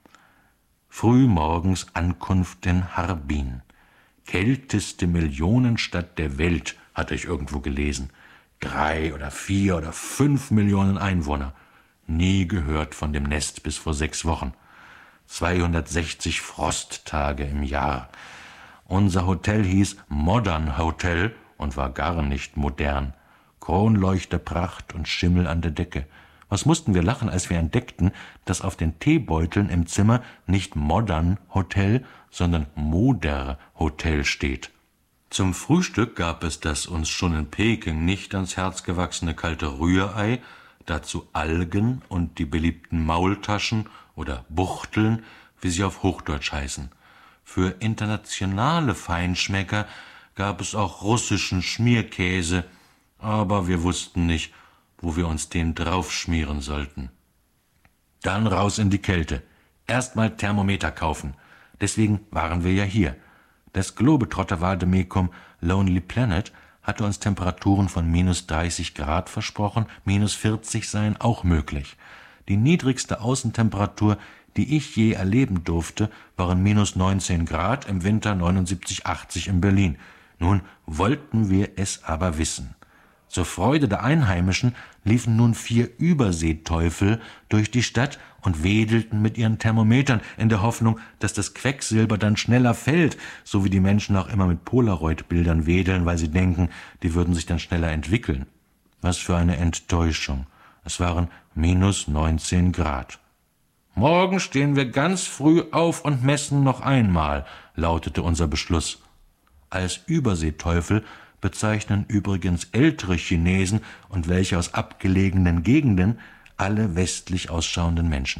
Frühmorgens Ankunft in Harbin. Kälteste Millionenstadt der Welt, hatte ich irgendwo gelesen. Drei oder vier oder fünf Millionen Einwohner. Nie gehört von dem Nest bis vor sechs Wochen. zweihundertsechzig Frosttage im Jahr. Unser Hotel hieß Modern Hotel und war gar nicht modern. Kronleuchterpracht und Schimmel an der Decke. Was mussten wir lachen, als wir entdeckten, dass auf den Teebeuteln im Zimmer nicht Modern Hotel, sondern Moder Hotel steht. Zum Frühstück gab es das uns schon in Peking nicht ans Herz gewachsene kalte Rührei, dazu Algen und die beliebten Maultaschen oder Buchteln, wie sie auf Hochdeutsch heißen. Für internationale Feinschmecker gab es auch russischen Schmierkäse, aber wir wussten nicht, wo wir uns den draufschmieren sollten. Dann raus in die Kälte. Erstmal Thermometer kaufen. Deswegen waren wir ja hier. Das Globetrotter-Vademecum Lonely Planet hatte uns Temperaturen von minus dreißig Grad versprochen, minus vierzig seien auch möglich. Die niedrigste Außentemperatur, die ich je erleben durfte, waren minus neunzehn Grad, im Winter neunundsiebzig, achtzig in Berlin. Nun wollten wir es aber wissen. Zur Freude der Einheimischen liefen nun vier Überseeteufel durch die Stadt und wedelten mit ihren Thermometern in der Hoffnung, dass das Quecksilber dann schneller fällt, so wie die Menschen auch immer mit Polaroid-Bildern wedeln, weil sie denken, die würden sich dann schneller entwickeln. Was für eine Enttäuschung. Es waren minus neunzehn Grad. »Morgen stehen wir ganz früh auf und messen noch einmal«, lautete unser Beschluss. Als Überseeteufel bezeichnen übrigens ältere Chinesen und welche aus abgelegenen Gegenden alle westlich ausschauenden Menschen.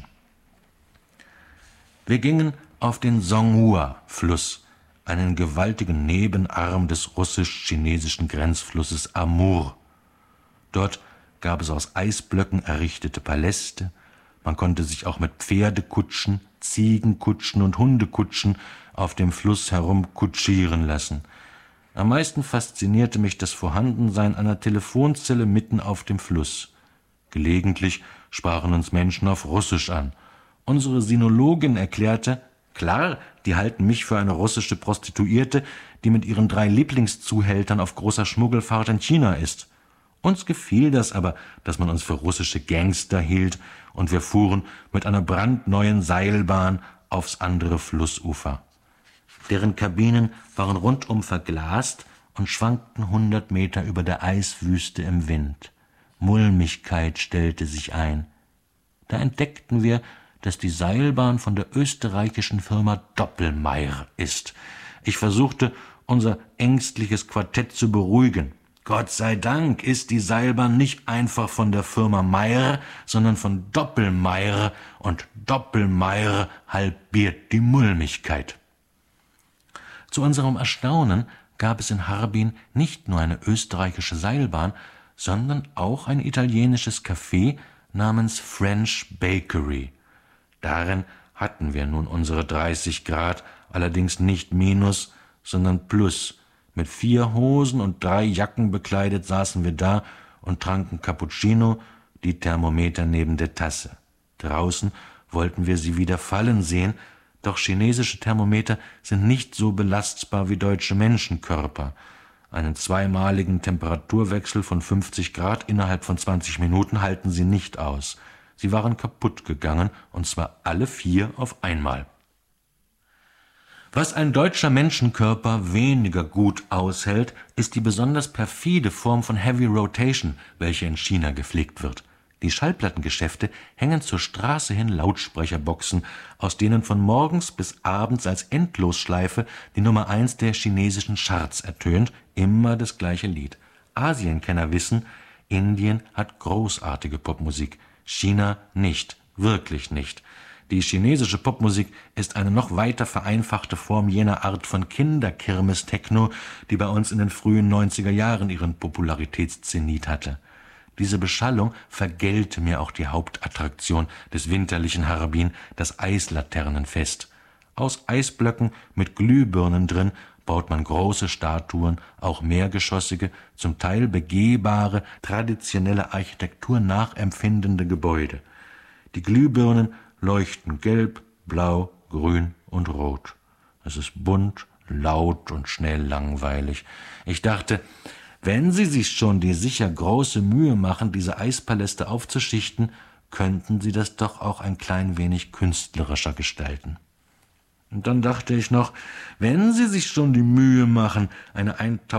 Wir gingen auf den Songhua-Fluss, einen gewaltigen Nebenarm des russisch-chinesischen Grenzflusses Amur. Dort gab es aus Eisblöcken errichtete Paläste, man konnte sich auch mit Pferdekutschen, Ziegenkutschen und Hundekutschen auf dem Fluss herumkutschieren lassen. Am meisten faszinierte mich das Vorhandensein einer Telefonzelle mitten auf dem Fluss. Gelegentlich sprachen uns Menschen auf Russisch an. Unsere Sinologin erklärte, klar, die halten mich für eine russische Prostituierte, die mit ihren drei Lieblingszuhältern auf großer Schmuggelfahrt in China ist. Uns gefiel das aber, dass man uns für russische Gangster hielt, und wir fuhren mit einer brandneuen Seilbahn aufs andere Flussufer. Deren Kabinen waren rundum verglast und schwankten hundert Meter über der Eiswüste im Wind. Mulmigkeit stellte sich ein. Da entdeckten wir, dass die Seilbahn von der österreichischen Firma Doppelmayr ist. Ich versuchte, unser ängstliches Quartett zu beruhigen. Gott sei Dank ist die Seilbahn nicht einfach von der Firma Mayr, sondern von Doppelmayr, und Doppelmayr halbiert die Mulmigkeit. Zu unserem Erstaunen gab es in Harbin nicht nur eine österreichische Seilbahn, sondern auch ein italienisches Café namens French Bakery. Darin hatten wir nun unsere dreißig Grad, allerdings nicht minus, sondern plus. Mit vier Hosen und drei Jacken bekleidet saßen wir da und tranken Cappuccino, die Thermometer neben der Tasse. Draußen wollten wir sie wieder fallen sehen, doch chinesische Thermometer sind nicht so belastbar wie deutsche Menschenkörper. Einen zweimaligen Temperaturwechsel von fünfzig Grad innerhalb von zwanzig Minuten halten sie nicht aus. Sie waren kaputt gegangen, und zwar alle vier auf einmal. Was ein deutscher Menschenkörper weniger gut aushält, ist die besonders perfide Form von Heavy Rotation, welche in China gepflegt wird. Die Schallplattengeschäfte hängen zur Straße hin Lautsprecherboxen, aus denen von morgens bis abends als Endlosschleife die Nummer eins der chinesischen Charts ertönt, immer das gleiche Lied. Asienkenner wissen, Indien hat großartige Popmusik, China nicht, wirklich nicht. Die chinesische Popmusik ist eine noch weiter vereinfachte Form jener Art von Kinderkirmes-Techno, die bei uns in den frühen neunziger Jahren ihren Popularitätszenit hatte. Diese Beschallung vergällte mir auch die Hauptattraktion des winterlichen Harbin, das Eislaternenfest. Aus Eisblöcken mit Glühbirnen drin baut man große Statuen, auch mehrgeschossige, zum Teil begehbare, traditionelle Architektur nachempfindende Gebäude. Die Glühbirnen leuchten gelb, blau, grün und rot. Es ist bunt, laut und schnell langweilig. Ich dachte, wenn Sie sich schon die sicher große Mühe machen, diese Eispaläste aufzuschichten, könnten Sie das doch auch ein klein wenig künstlerischer gestalten. Und dann dachte ich noch, wenn Sie sich schon die Mühe machen, eine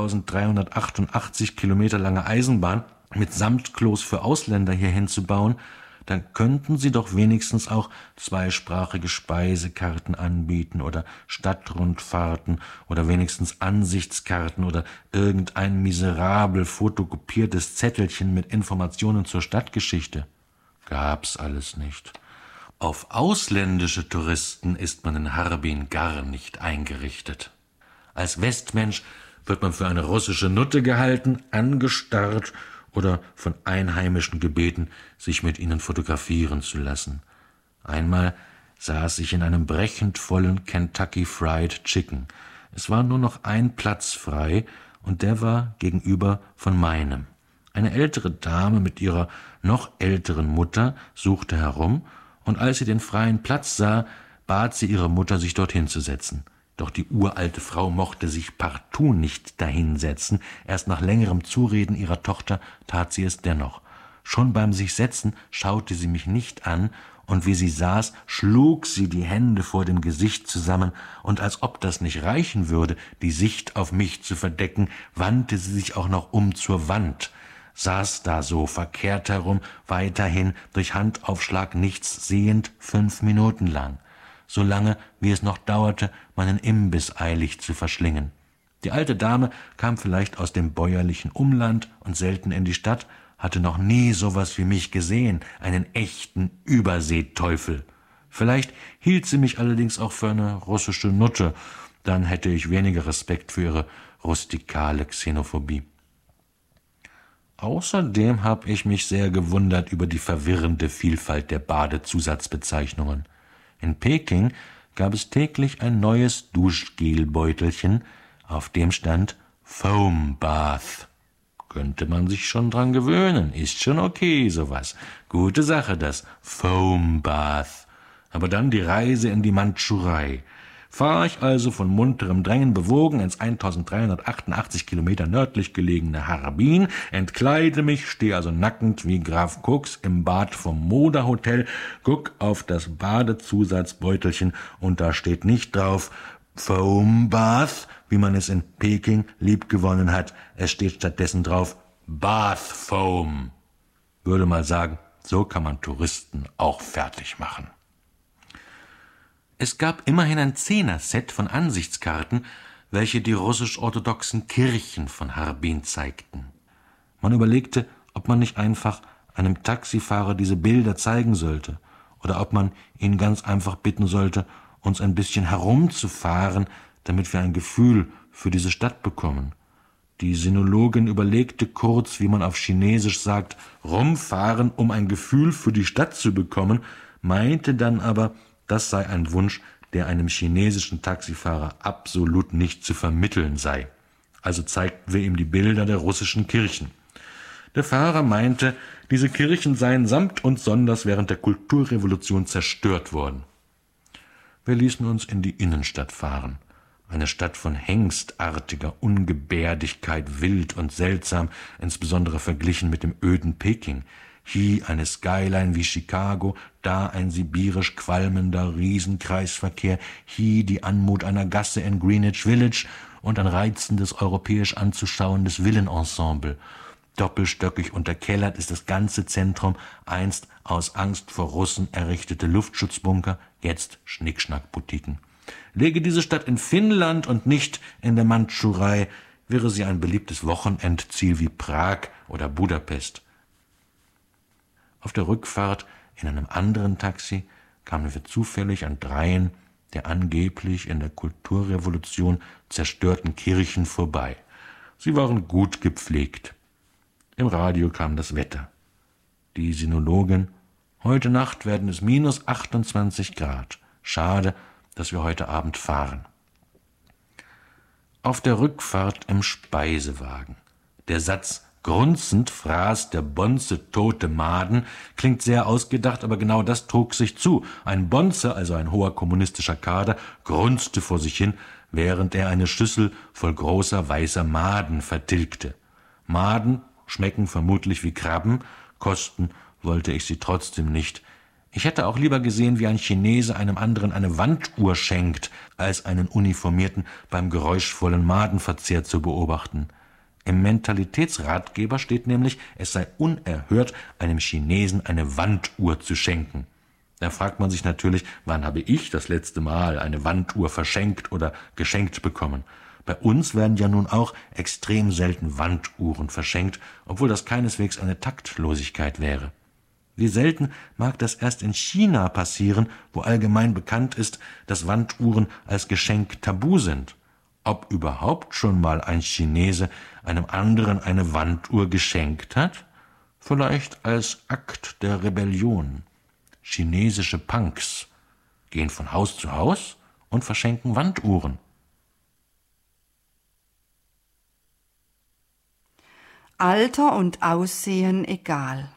eintausenddreihundertachtundachtzig Kilometer lange Eisenbahn mit Samtklos für Ausländer hierhin zu bauen, dann könnten Sie doch wenigstens auch zweisprachige Speisekarten anbieten oder Stadtrundfahrten oder wenigstens Ansichtskarten oder irgendein miserabel fotokopiertes Zettelchen mit Informationen zur Stadtgeschichte. Gab's alles nicht. Auf ausländische Touristen ist man in Harbin gar nicht eingerichtet. Als Westmensch wird man für eine russische Nutte gehalten, angestarrt oder von Einheimischen gebeten, sich mit ihnen fotografieren zu lassen. Einmal saß ich in einem brechend vollen Kentucky Fried Chicken. Es war nur noch ein Platz frei, und der war gegenüber von meinem. Eine ältere Dame mit ihrer noch älteren Mutter suchte herum, und als sie den freien Platz sah, bat sie ihre Mutter, sich dorthin zu setzen. Doch die uralte Frau mochte sich partout nicht dahinsetzen. Erst nach längerem Zureden ihrer Tochter tat sie es dennoch. Schon beim Sichsetzen schaute sie mich nicht an, und wie sie saß, schlug sie die Hände vor dem Gesicht zusammen, und als ob das nicht reichen würde, die Sicht auf mich zu verdecken, wandte sie sich auch noch um zur Wand, saß da so verkehrt herum, weiterhin durch Handaufschlag nichts sehend, fünf Minuten lang. So lange, wie es noch dauerte, meinen Imbiss eilig zu verschlingen. Die alte Dame kam vielleicht aus dem bäuerlichen Umland und selten in die Stadt, hatte noch nie sowas wie mich gesehen, einen echten Überseeteufel. Vielleicht hielt sie mich allerdings auch für eine russische Nutte, dann hätte ich weniger Respekt für ihre rustikale Xenophobie. Außerdem habe ich mich sehr gewundert über die verwirrende Vielfalt der Badezusatzbezeichnungen. In Peking gab es täglich ein neues Duschgelbeutelchen, auf dem stand Foam Bath. Könnte man sich schon dran gewöhnen, ist schon okay, sowas. Gute Sache, das Foam Bath. Aber dann die Reise in die Mandschurei. Fahre ich also von munterem Drängen bewogen ins eintausenddreihundertachtundachtzig Kilometer nördlich gelegene Harbin, entkleide mich, stehe also nackend wie Graf Koks im Bad vom Moda-Hotel, guck auf das Badezusatzbeutelchen, und da steht nicht drauf Foam Bath, wie man es in Peking liebgewonnen hat. Es steht stattdessen drauf Bath Foam. Würde mal sagen, so kann man Touristen auch fertig machen. Es gab immerhin ein Zehner-Set von Ansichtskarten, welche die russisch-orthodoxen Kirchen von Harbin zeigten. Man überlegte, ob man nicht einfach einem Taxifahrer diese Bilder zeigen sollte, oder ob man ihn ganz einfach bitten sollte, uns ein bisschen herumzufahren, damit wir ein Gefühl für diese Stadt bekommen. Die Sinologin überlegte kurz, wie man auf Chinesisch sagt, rumfahren, um ein Gefühl für die Stadt zu bekommen, meinte dann aber, das sei ein Wunsch, der einem chinesischen Taxifahrer absolut nicht zu vermitteln sei. Also zeigten wir ihm die Bilder der russischen Kirchen. Der Fahrer meinte, diese Kirchen seien samt und sonders während der Kulturrevolution zerstört worden. Wir ließen uns in die Innenstadt fahren. Eine Stadt von hengstartiger Ungebärdigkeit, wild und seltsam, insbesondere verglichen mit dem öden Peking. Hier eine Skyline wie Chicago, da ein sibirisch qualmender Riesenkreisverkehr, hier die Anmut einer Gasse in Greenwich Village und ein reizendes, europäisch anzuschauendes Villenensemble. Doppelstöckig unterkellert ist das ganze Zentrum, einst aus Angst vor Russen errichtete Luftschutzbunker, jetzt Schnickschnack-Boutiquen. Läge diese Stadt in Finnland und nicht in der Mandschurei, wäre sie ein beliebtes Wochenendziel wie Prag oder Budapest. Auf der Rückfahrt in einem anderen Taxi kamen wir zufällig an dreien der angeblich in der Kulturrevolution zerstörten Kirchen vorbei. Sie waren gut gepflegt. Im Radio kam das Wetter. Die Sinologin: Heute Nacht werden es minus achtundzwanzig Grad. Schade, dass wir heute Abend fahren. Auf der Rückfahrt im Speisewagen. Der Satz Grunzend fraß der Bonze tote Maden klingt sehr ausgedacht, aber genau das trug sich zu. Ein Bonze, also ein hoher kommunistischer Kader, grunzte vor sich hin, während er eine Schüssel voll großer weißer Maden vertilgte. Maden schmecken vermutlich wie Krabben, kosten wollte ich sie trotzdem nicht. Ich hätte auch lieber gesehen, wie ein Chinese einem anderen eine Wanduhr schenkt, als einen Uniformierten beim geräuschvollen Madenverzehr zu beobachten. Im Mentalitätsratgeber steht nämlich, es sei unerhört, einem Chinesen eine Wanduhr zu schenken. Da fragt man sich natürlich, wann habe ich das letzte Mal eine Wanduhr verschenkt oder geschenkt bekommen? Bei uns werden ja nun auch extrem selten Wanduhren verschenkt, obwohl das keineswegs eine Taktlosigkeit wäre. Wie selten mag das erst in China passieren, wo allgemein bekannt ist, dass Wanduhren als Geschenk tabu sind. Ob überhaupt schon mal ein Chinese einem anderen eine Wanduhr geschenkt hat? Vielleicht als Akt der Rebellion. Chinesische Punks gehen von Haus zu Haus und verschenken Wanduhren. Alter und Aussehen egal.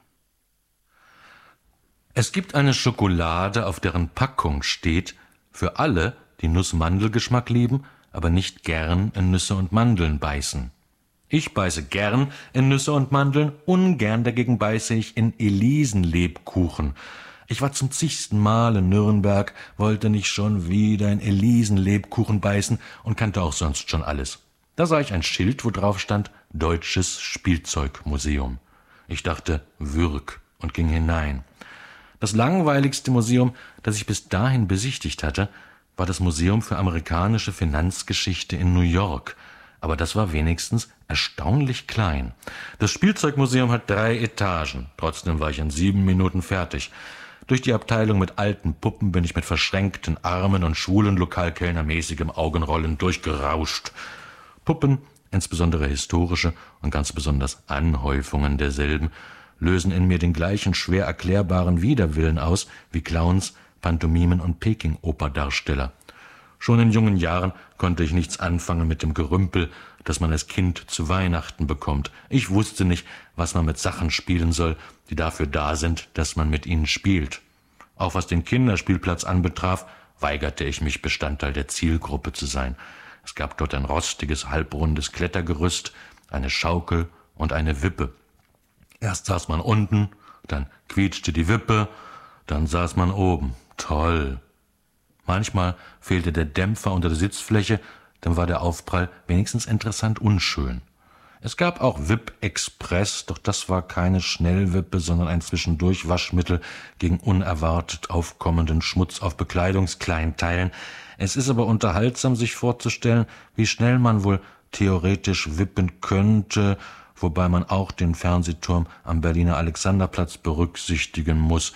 Es gibt eine Schokolade, auf deren Packung steht: Für alle, die Nuss-Mandel-Geschmack lieben, aber nicht gern in Nüsse und Mandeln beißen. Ich beiße gern in Nüsse und Mandeln, ungern dagegen beiße ich in Elisenlebkuchen. Ich war zum zigsten Mal in Nürnberg, wollte nicht schon wieder in Elisenlebkuchen beißen und kannte auch sonst schon alles. Da sah ich ein Schild, wo drauf stand: Deutsches Spielzeugmuseum. Ich dachte, Würg, und ging hinein. Das langweiligste Museum, das ich bis dahin besichtigt hatte, war das Museum für amerikanische Finanzgeschichte in New York. Aber das war wenigstens erstaunlich klein. Das Spielzeugmuseum hat drei Etagen. Trotzdem war ich in sieben Minuten fertig. Durch die Abteilung mit alten Puppen bin ich mit verschränkten Armen und schwulen Lokalkellnermäßigem Augenrollen durchgerauscht. Puppen, insbesondere historische und ganz besonders Anhäufungen derselben, lösen in mir den gleichen schwer erklärbaren Widerwillen aus wie Clowns, Pantomimen und Peking-Operdarsteller. Schon in jungen Jahren konnte ich nichts anfangen mit dem Gerümpel, das man als Kind zu Weihnachten bekommt. Ich wusste nicht, was man mit Sachen spielen soll, die dafür da sind, dass man mit ihnen spielt. Auch was den Kinderspielplatz anbetraf, weigerte ich mich, Bestandteil der Zielgruppe zu sein. Es gab dort ein rostiges, halbrundes Klettergerüst, eine Schaukel und eine Wippe. Erst saß man unten, dann quietschte die Wippe, dann saß man oben. Toll! Manchmal fehlte der Dämpfer unter der Sitzfläche, dann war der Aufprall wenigstens interessant unschön. Es gab auch Wipp-Express, doch das war keine Schnellwippe, sondern ein Zwischendurchwaschmittel gegen unerwartet aufkommenden Schmutz auf Bekleidungskleinteilen. Es ist aber unterhaltsam, sich vorzustellen, wie schnell man wohl theoretisch wippen könnte, wobei man auch den Fernsehturm am Berliner Alexanderplatz berücksichtigen muss.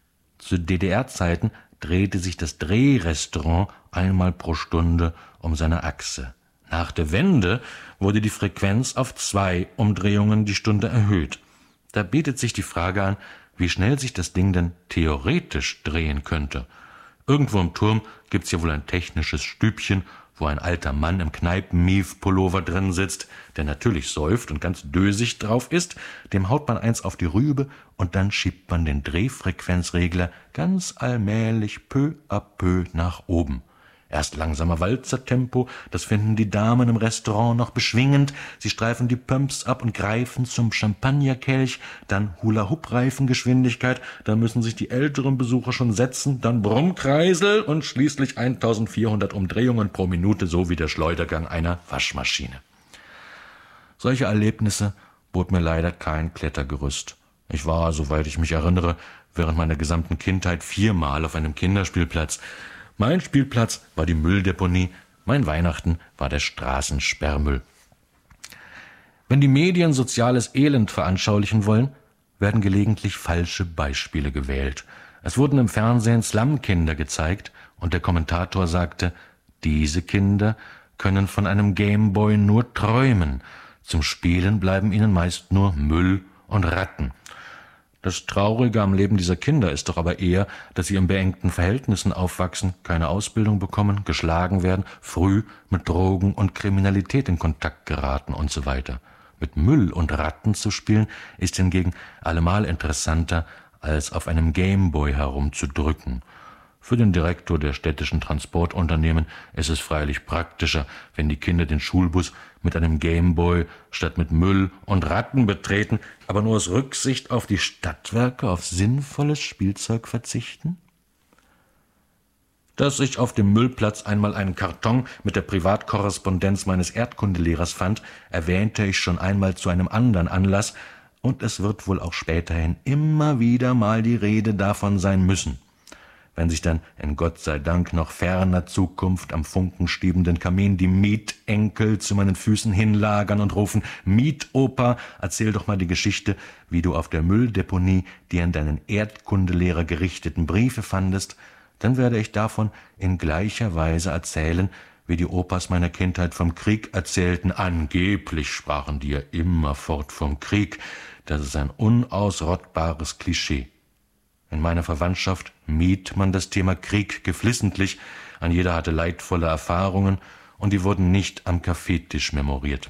Zu D D R-Zeiten drehte sich das Drehrestaurant einmal pro Stunde um seine Achse. Nach der Wende wurde die Frequenz auf zwei Umdrehungen die Stunde erhöht. Da bietet sich die Frage an, wie schnell sich das Ding denn theoretisch drehen könnte. Irgendwo im Turm gibt's ja wohl ein technisches Stübchen, wo ein alter Mann im Kneipen-Mief-Pullover drin sitzt, der natürlich säuft und ganz dösig drauf ist. Dem haut man eins auf die Rübe und dann schiebt man den Drehfrequenzregler ganz allmählich peu à peu nach oben. Erst langsamer Walzertempo, das finden die Damen im Restaurant noch beschwingend. Sie streifen die Pumps ab und greifen zum Champagnerkelch. Dann Hula-Hoop-Reifengeschwindigkeit, dann müssen sich die älteren Besucher schon setzen. Dann Brummkreisel und schließlich eintausendvierhundert Umdrehungen pro Minute, so wie der Schleudergang einer Waschmaschine. Solche Erlebnisse bot mir leider kein Klettergerüst. Ich war, soweit ich mich erinnere, während meiner gesamten Kindheit viermal auf einem Kinderspielplatz. Mein Spielplatz war die Mülldeponie, mein Weihnachten war der Straßensperrmüll. Wenn die Medien soziales Elend veranschaulichen wollen, werden gelegentlich falsche Beispiele gewählt. Es wurden im Fernsehen Slumkinder gezeigt und der Kommentator sagte, diese Kinder können von einem Gameboy nur träumen. Zum Spielen bleiben ihnen meist nur Müll und Ratten. Das Traurige am Leben dieser Kinder ist doch aber eher, dass sie in beengten Verhältnissen aufwachsen, keine Ausbildung bekommen, geschlagen werden, früh mit Drogen und Kriminalität in Kontakt geraten und so weiter. Mit Müll und Ratten zu spielen, ist hingegen allemal interessanter, als auf einem Gameboy herumzudrücken. Für den Direktor der städtischen Transportunternehmen ist es freilich praktischer, wenn die Kinder den Schulbus mit einem Gameboy statt mit Müll und Ratten betreten, aber nur aus Rücksicht auf die Stadtwerke auf sinnvolles Spielzeug verzichten? Dass ich auf dem Müllplatz einmal einen Karton mit der Privatkorrespondenz meines Erdkundelehrers fand, erwähnte ich schon einmal zu einem anderen Anlass, und es wird wohl auch späterhin immer wieder mal die Rede davon sein müssen. Wenn sich dann in Gott sei Dank noch ferner Zukunft am funkenstiebenden Kamin die Mietenkel zu meinen Füßen hinlagern und rufen, Mietopa, erzähl doch mal die Geschichte, wie du auf der Mülldeponie die an deinen Erdkundelehrer gerichteten Briefe fandest, dann werde ich davon in gleicher Weise erzählen, wie die Opas meiner Kindheit vom Krieg erzählten. Angeblich sprachen die ja immerfort vom Krieg. Das ist ein unausrottbares Klischee. In meiner Verwandtschaft mied man das Thema Krieg geflissentlich, ein jeder hatte leidvolle Erfahrungen und die wurden nicht am Kaffeetisch memoriert.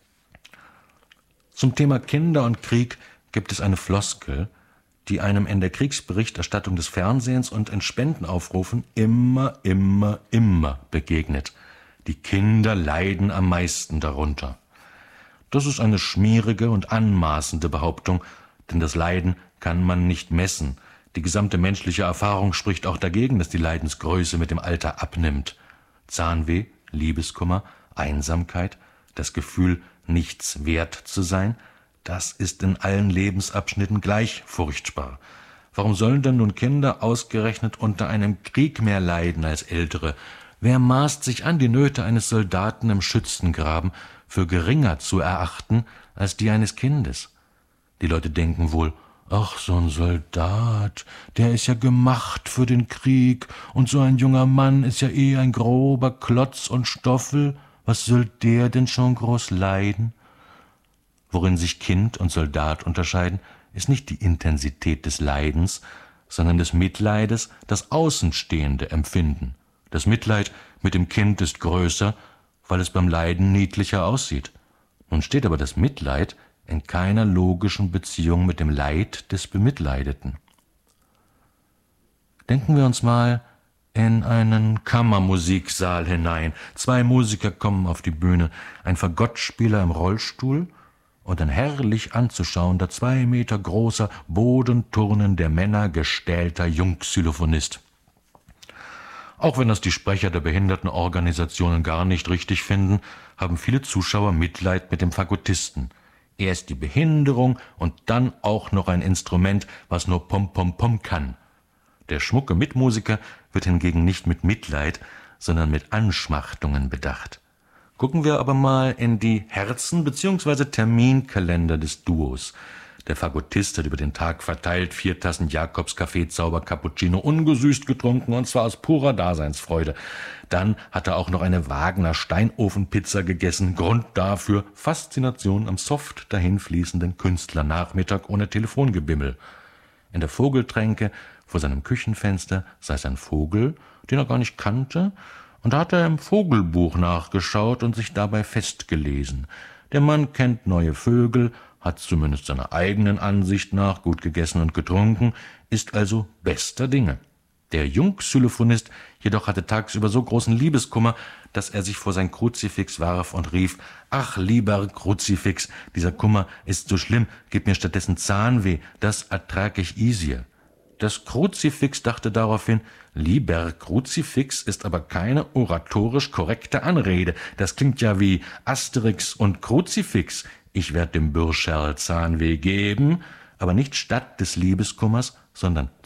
Zum Thema Kinder und Krieg gibt es eine Floskel, die einem in der Kriegsberichterstattung des Fernsehens und in Spendenaufrufen immer, immer, immer begegnet. Die Kinder leiden am meisten darunter. Das ist eine schmierige und anmaßende Behauptung, denn das Leiden kann man nicht messen. Die gesamte menschliche Erfahrung spricht auch dagegen, dass die Leidensgröße mit dem Alter abnimmt. Zahnweh, Liebeskummer, Einsamkeit, das Gefühl, nichts wert zu sein, das ist in allen Lebensabschnitten gleich furchtbar. Warum sollen denn nun Kinder ausgerechnet unter einem Krieg mehr leiden als Ältere? Wer maßt sich an, die Nöte eines Soldaten im Schützengraben für geringer zu erachten als die eines Kindes? Die Leute denken wohl, ach, so ein Soldat, der ist ja gemacht für den Krieg, und so ein junger Mann ist ja eh ein grober Klotz und Stoffel, was soll der denn schon groß leiden? Worin sich Kind und Soldat unterscheiden, ist nicht die Intensität des Leidens, sondern des Mitleides, das Außenstehende empfinden. Das Mitleid mit dem Kind ist größer, weil es beim Leiden niedlicher aussieht. Nun steht aber das Mitleid in keiner logischen Beziehung mit dem Leid des Bemitleideten. Denken wir uns mal in einen Kammermusiksaal hinein. Zwei Musiker kommen auf die Bühne, ein Fagottspieler im Rollstuhl und ein herrlich anzuschauender, zwei Meter großer, Bodenturnen der Männer gestählter Jungxylophonist. Auch wenn das die Sprecher der Behindertenorganisationen gar nicht richtig finden, haben viele Zuschauer Mitleid mit dem Fagottisten. Erst die Behinderung und dann auch noch ein Instrument, was nur Pom-Pom-Pom kann. Der schmucke Mitmusiker wird hingegen nicht mit Mitleid, sondern mit Anschmachtungen bedacht. Gucken wir aber mal in die Herzen- bzw. Terminkalender des Duos. Der Fagottist hat über den Tag verteilt vier Tassen Jakobs-Kaffee Zauber Cappuccino ungesüßt getrunken, und zwar aus purer Daseinsfreude. Dann hat er auch noch eine Wagner Steinofenpizza gegessen. Grund dafür Faszination am soft dahinfließenden Künstlernachmittag ohne Telefongebimmel. In der Vogeltränke vor seinem Küchenfenster saß ein Vogel, den er gar nicht kannte, und da hat er im Vogelbuch nachgeschaut und sich dabei festgelesen. Der Mann kennt neue Vögel, hat zumindest seiner eigenen Ansicht nach gut gegessen und getrunken, ist also bester Dinge. Der Jungxylophonist jedoch hatte tagsüber so großen Liebeskummer, dass er sich vor sein Kruzifix warf und rief: »Ach, lieber Kruzifix, dieser Kummer ist so schlimm, gib mir stattdessen Zahnweh, das ertrag ich easier.« Das Kruzifix dachte daraufhin: »Lieber Kruzifix ist aber keine oratorisch korrekte Anrede. Das klingt ja wie Asterix und Kruzifix. Ich werd dem Bürscherl Zahnweh geben, aber nicht statt des Liebeskummers, sondern